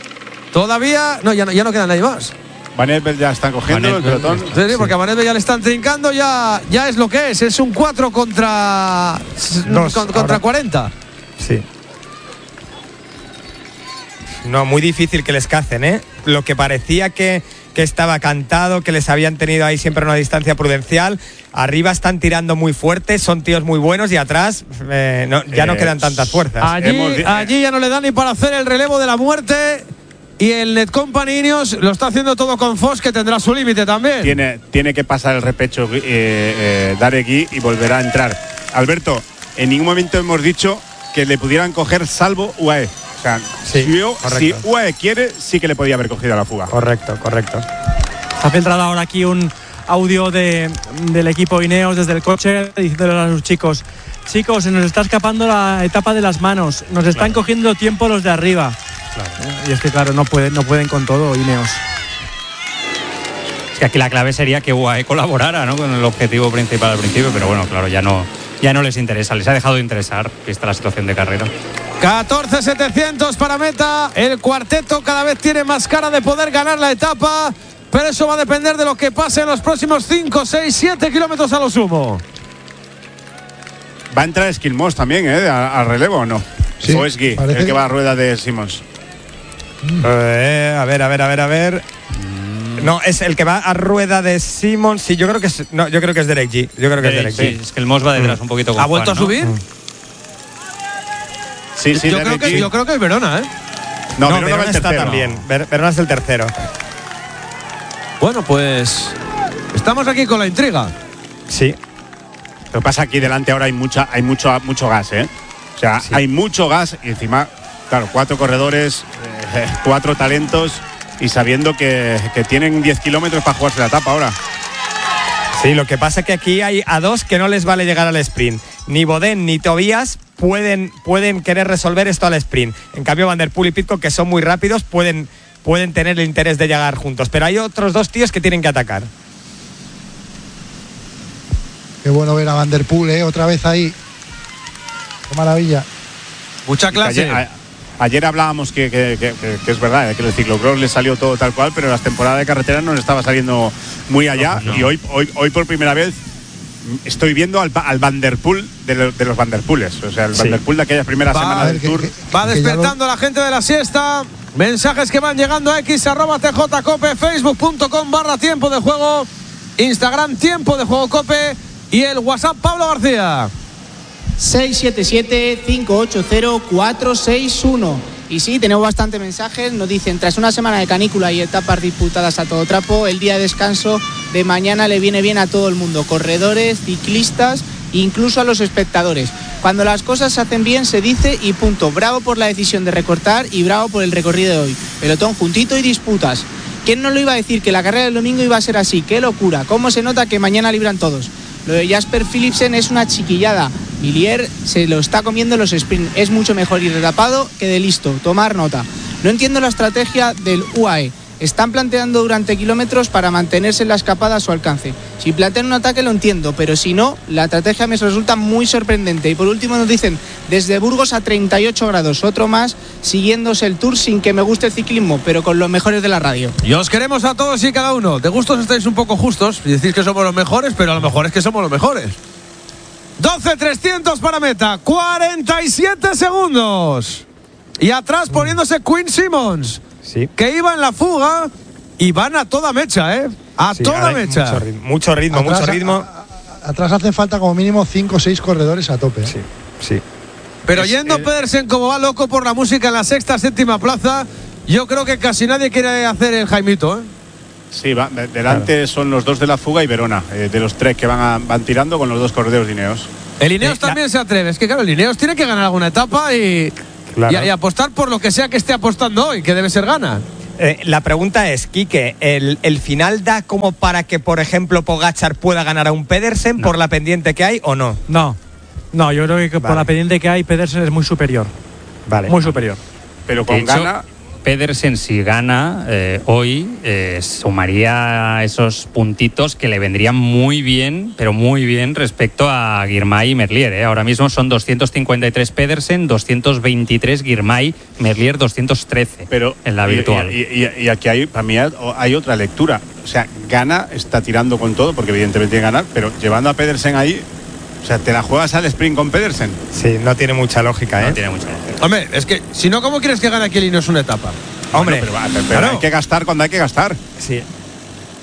Speaker 1: Todavía ya no queda nadie más.
Speaker 5: Van Etbel ya están cogiendo el pelotón.
Speaker 1: Sí, porque a Van Etbel ya le están trincando, ya es lo que es. Es un 4 contra 40.
Speaker 2: Sí. No, muy difícil que les cacen, Lo que parecía que que estaba cantado, que les habían tenido ahí siempre una distancia prudencial. Arriba están tirando muy fuerte, son tíos muy buenos y atrás ya no quedan tantas fuerzas.
Speaker 1: Allí ya no le dan ni para hacer el relevo de la muerte. Y el Netcompany Ineos lo está haciendo todo con Foss, que tendrá su límite también.
Speaker 5: Tiene que pasar el repecho Daregui y volverá a entrar. Alberto, en ningún momento hemos dicho que le pudieran coger salvo UAE. O sea, si UAE quiere, sí que le podía haber cogido a la fuga.
Speaker 2: Correcto.
Speaker 6: Ha filtrado ahora aquí un audio del equipo Ineos desde el coche, diciéndole a sus chicos, se nos está escapando la etapa de las manos, nos están cogiendo tiempo los de arriba. Claro. Y es que claro, no pueden con todo Ineos.
Speaker 4: Es que aquí la clave sería que UAE colaborara, ¿no?, con el objetivo principal al principio, pero bueno, claro, ya no les interesa, les ha dejado de interesar, vista la situación de carrera.
Speaker 1: 14.700 para meta. El cuarteto cada vez tiene más cara de poder ganar la etapa, pero eso va a depender de lo que pase en los próximos 5, 6, 7 kilómetros a lo sumo.
Speaker 5: ¿Va a entrar Skilmos también, al relevo o no?
Speaker 3: Sí,
Speaker 5: o es Guy, el que va a rueda de Simmons.
Speaker 2: A ver. No, es el que va a rueda de Simmons. Sí, yo creo que es Derek G.
Speaker 4: Sí, es que el Moss va detrás un poquito.
Speaker 1: ¿Ha vuelto a subir?
Speaker 5: Sí,
Speaker 1: yo creo que es Verona, ¿eh?
Speaker 2: No, Verona está también. Verona es el tercero.
Speaker 1: Bueno, pues estamos aquí con la intriga.
Speaker 2: Sí.
Speaker 5: Lo que pasa aquí delante ahora hay mucho gas, ¿eh? O sea, sí. Hay mucho gas y encima, claro, 4 corredores, 4 talentos y sabiendo que tienen 10 kilómetros para jugarse la etapa ahora.
Speaker 2: Sí, lo que pasa es que aquí hay a 2 que no les vale llegar al sprint. Ni Bodén ni Tobías pueden querer resolver esto al sprint. En cambio, Van der Poel y Pidcock, que son muy rápidos, pueden tener el interés de llegar juntos. Pero hay otros 2 tíos que tienen que atacar.
Speaker 3: Qué bueno ver a Van der Poel, otra vez ahí. Qué maravilla.
Speaker 1: Mucha clase.
Speaker 5: Ayer hablábamos que es verdad, que el ciclocross le salió todo tal cual, pero las temporadas de carretera no le estaba saliendo muy allá. No. Y hoy por primera vez estoy viendo al Van der Poel de los Van der Poeles. O sea, el Van der Poel de aquella primera semana del Tour.
Speaker 1: Va despertando la gente de la siesta. Mensajes que van llegando a x@tjcope, facebook.com/tiempo de juego, Instagram tiempo de juego cope y el WhatsApp Pablo García.
Speaker 12: 677-580-461. Y sí, tenemos bastante mensajes. Nos dicen, tras una semana de canícula y etapas disputadas a todo trapo, el día de descanso de mañana le viene bien a todo el mundo, corredores, ciclistas, incluso a los espectadores. Cuando las cosas se hacen bien se dice y punto. Bravo por la decisión de recortar y bravo por el recorrido de hoy. Pelotón juntito y disputas. ¿Quién no lo iba a decir que la carrera del domingo iba a ser así? ¡Qué locura! ¿Cómo se nota que mañana libran todos? Lo de Jasper Philipsen es una chiquillada. Villiers se lo está comiendo en los sprints. Es mucho mejor ir de tapado que de listo. Tomar nota. No entiendo la estrategia del UAE. Están planteando durante kilómetros para mantenerse en la escapada a su alcance. Si plantean un ataque lo entiendo, pero si no, la estrategia me resulta muy sorprendente. Y por último nos dicen, desde Burgos a 38 grados, otro más, siguiéndose el Tour sin que me guste el ciclismo, pero con los mejores de la radio.
Speaker 1: Y os queremos a todos y cada uno. De gustos estáis un poco justos y decís que somos los mejores, pero a lo mejor es que somos los mejores. 12.300 para meta, 47 segundos. Y atrás poniéndose Quinn Simmons.
Speaker 2: Sí.
Speaker 1: Que iba en la fuga y van a toda mecha, a toda mecha.
Speaker 2: Mucho ritmo.
Speaker 3: Atrás hacen falta como mínimo 5 o 6 corredores a tope.
Speaker 2: Sí.
Speaker 1: Pero yendo Pedersen como va loco por la música en la sexta, séptima plaza, yo creo que casi nadie quiere hacer el Jaimito,
Speaker 5: Sí, delante son los 2 de la fuga y Verona, de los 3 que van tirando con los 2 corredores de Ineos.
Speaker 1: El Ineos también se atreve, es que claro, el Ineos tiene que ganar alguna etapa y apostar por lo que sea que esté apostando hoy, que debe ser gana.
Speaker 2: La pregunta es, Quique, ¿el final da como para que, por ejemplo, Pogačar pueda ganar a un Pedersen por la pendiente que hay o no?
Speaker 6: No, yo creo que por la pendiente que hay, Pedersen es muy superior. Muy superior.
Speaker 5: Pero con gana...
Speaker 4: Pedersen, si gana hoy, sumaría esos puntitos que le vendrían muy bien, pero muy bien respecto a Girmay y Merlier. Ahora mismo son 253 Pedersen, 223 Girmay, Merlier 213 en la virtual.
Speaker 5: Y aquí para mí hay otra lectura. O sea, Gana está tirando con todo, porque evidentemente tiene que ganar, pero llevando a Pedersen ahí... O sea, ¿te la juegas al sprint con Pedersen?
Speaker 2: Sí, no tiene mucha lógica,
Speaker 4: No tiene mucha lógica.
Speaker 1: Hombre, es que, si no, ¿cómo quieres que gane aquí el Ineos una etapa?
Speaker 2: Hombre,
Speaker 5: pero hay que gastar cuando hay que gastar.
Speaker 2: Sí.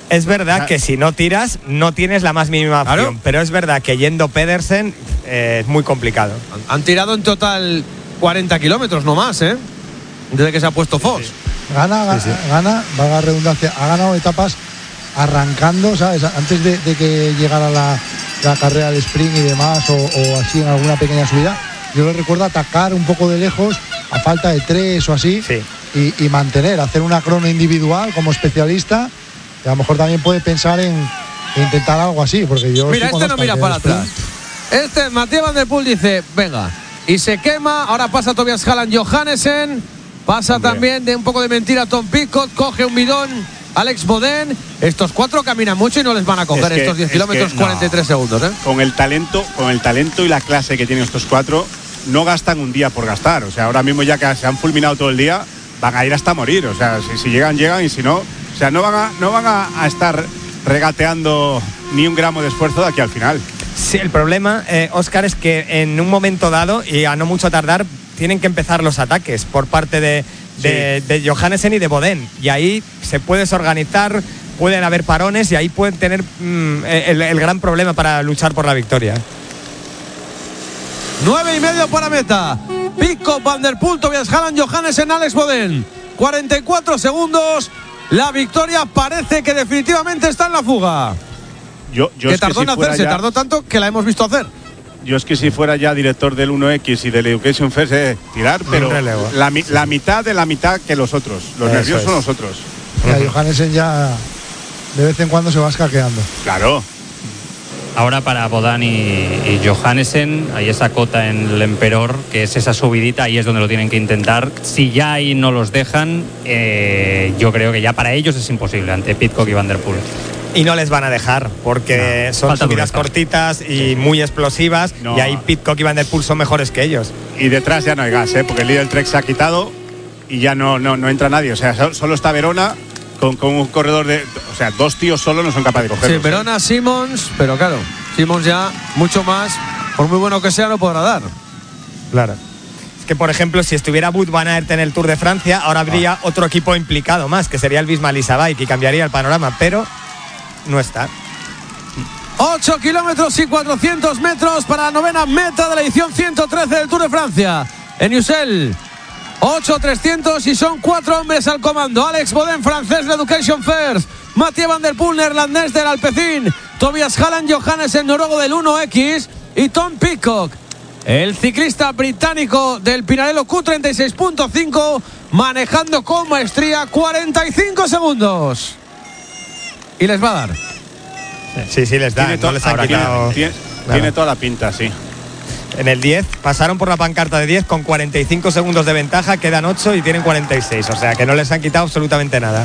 Speaker 2: Es verdad que si no tiras, no tienes la más mínima opción.
Speaker 1: Claro.
Speaker 2: Pero es verdad que yendo Pedersen es muy complicado.
Speaker 1: Han tirado en total 40 kilómetros, no más, desde que se ha puesto Foss.
Speaker 3: Gana, valga la redundancia, ha ganado etapas arrancando, ¿sabes? Antes de que llegara la carrera de sprint y demás, o así en alguna pequeña subida. Yo le recuerdo atacar un poco de lejos, a falta de 3 o así, y mantener, hacer una crono individual como especialista. Y a lo mejor también puede pensar en intentar algo así, porque yo...
Speaker 1: Mira, este no mira para atrás. Mathieu Van Der Poel dice, venga, y se quema. Ahora pasa Tobias Halland Johannesen, pasa también de un poco de mentira Tom Pidcock, coge un bidón Alex Bodén. Estos 4 caminan mucho y no les van a coger estos 10 kilómetros 43 segundos.
Speaker 5: Con el talento y la clase que tienen estos 4, no gastan un día por gastar. O sea, ahora mismo ya que se han fulminado todo el día, van a ir hasta morir. O sea, si llegan, y si no, o sea, no van a estar regateando ni un gramo de esfuerzo de aquí al final.
Speaker 2: Sí, el problema, Óscar, es que en un momento dado, y a no mucho tardar, tienen que empezar los ataques por parte de Johannesen y de Bodén. Y ahí se puede desorganizar, pueden haber parones y ahí pueden tener el gran problema para luchar por la victoria.
Speaker 1: 9,5 para meta. Pidcock, Van Der Poel, Tobias Halland, Johannesen, Alex Bodén. 44 segundos. La victoria parece que definitivamente está en la fuga. Que tardó en hacerse, tardó tanto que la hemos visto hacer.
Speaker 5: Yo es que si fuera ya director del 1X y del Education First, tirar, pero la mitad de la mitad que los otros. Los nerviosos son los otros.
Speaker 3: Johannesen ya de vez en cuando se va escaqueando.
Speaker 5: Claro.
Speaker 4: Ahora para Bodán y Johannesen hay esa cota en el Emperor, que es esa subidita, ahí es donde lo tienen que intentar. Si ya ahí no los dejan, yo creo que ya para ellos es imposible ante Pidcock y Van Der Poel.
Speaker 2: Y no les van a dejar, porque son subidas cortitas y muy explosivas, y ahí Pidcock y Van Der Poel son mejores que ellos.
Speaker 5: Y detrás ya no hay gas, porque el líder Trek se ha quitado y ya no entra nadie. O sea, solo está Verona con un corredor de... O sea, 2 tíos solo no son capaces de cogerlo.
Speaker 1: Sí, Verona, Simons, pero claro, Simons ya mucho más, por muy bueno que sea, no podrá dar.
Speaker 2: Claro. Es que, por ejemplo, si estuviera Wout van Aert en el Tour de Francia, ahora habría otro equipo implicado más, que sería el Visma Lease Bike, y cambiaría el panorama, pero no está.
Speaker 1: 8 kilómetros y 400 metros para la 9ª meta de la edición 113 del Tour de Francia. En Ussel, 8.300 y son 4 hombres al comando. Alex Bodén, francés de Education First. Mathieu Van Der Poel, neerlandés del Alpecin. Tobias Halland Johannesen, noruego del 1X. Y Tom Pidcock, el ciclista británico del Pinarello Q36.5, manejando con maestría 45 segundos. Y les va a dar.
Speaker 2: Sí, les da.
Speaker 5: Tiene toda la pinta, sí.
Speaker 2: En el 10 pasaron por la pancarta de 10 con 45 segundos de ventaja, quedan 8 y tienen 46, o sea que no les han quitado absolutamente nada.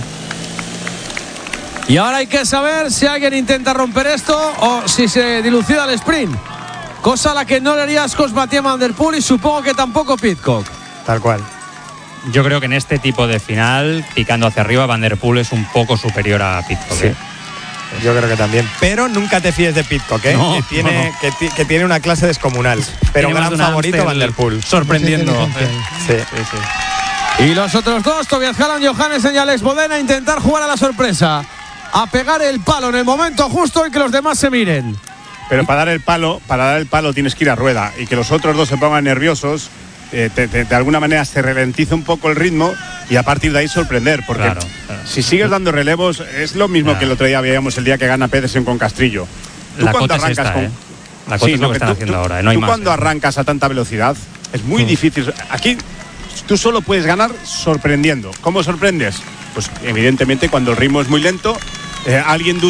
Speaker 1: Y ahora hay que saber si alguien intenta romper esto o si se dilucida el sprint, cosa a la que no le haría ascos Mathieu Van Der Poel y supongo que tampoco Pidcock.
Speaker 2: Tal cual.
Speaker 4: Yo creo que en este tipo de final, picando hacia arriba, Van Der Poel es un poco superior a Pidcock.
Speaker 2: Sí. Yo creo que también. Pero nunca te fíes de Pidcock,
Speaker 4: no,
Speaker 2: que tiene una clase descomunal. Pero un gran favorito Van Der Poel.
Speaker 4: Sorprendiendo.
Speaker 2: Sí.
Speaker 1: Y los otros dos, Tobias Halland, Johannesen y Alex Bodén, a intentar jugar a la sorpresa. A pegar el palo en el momento justo y que los demás se miren.
Speaker 5: Pero para dar el palo tienes que ir a rueda. Y que los otros dos se pongan nerviosos, de alguna manera se ralentiza un poco el ritmo y a partir de ahí sorprender, porque si sigues dando relevos es lo mismo que el otro día veíamos el día que gana Pedersen con Castrillo.
Speaker 4: La cota es esta, La cota es lo que están haciendo ahora, no hay más.
Speaker 5: Cuando arrancas a tanta velocidad es muy difícil. Aquí tú solo puedes ganar sorprendiendo. ¿Cómo sorprendes? Pues evidentemente cuando el ritmo es muy lento, alguien duda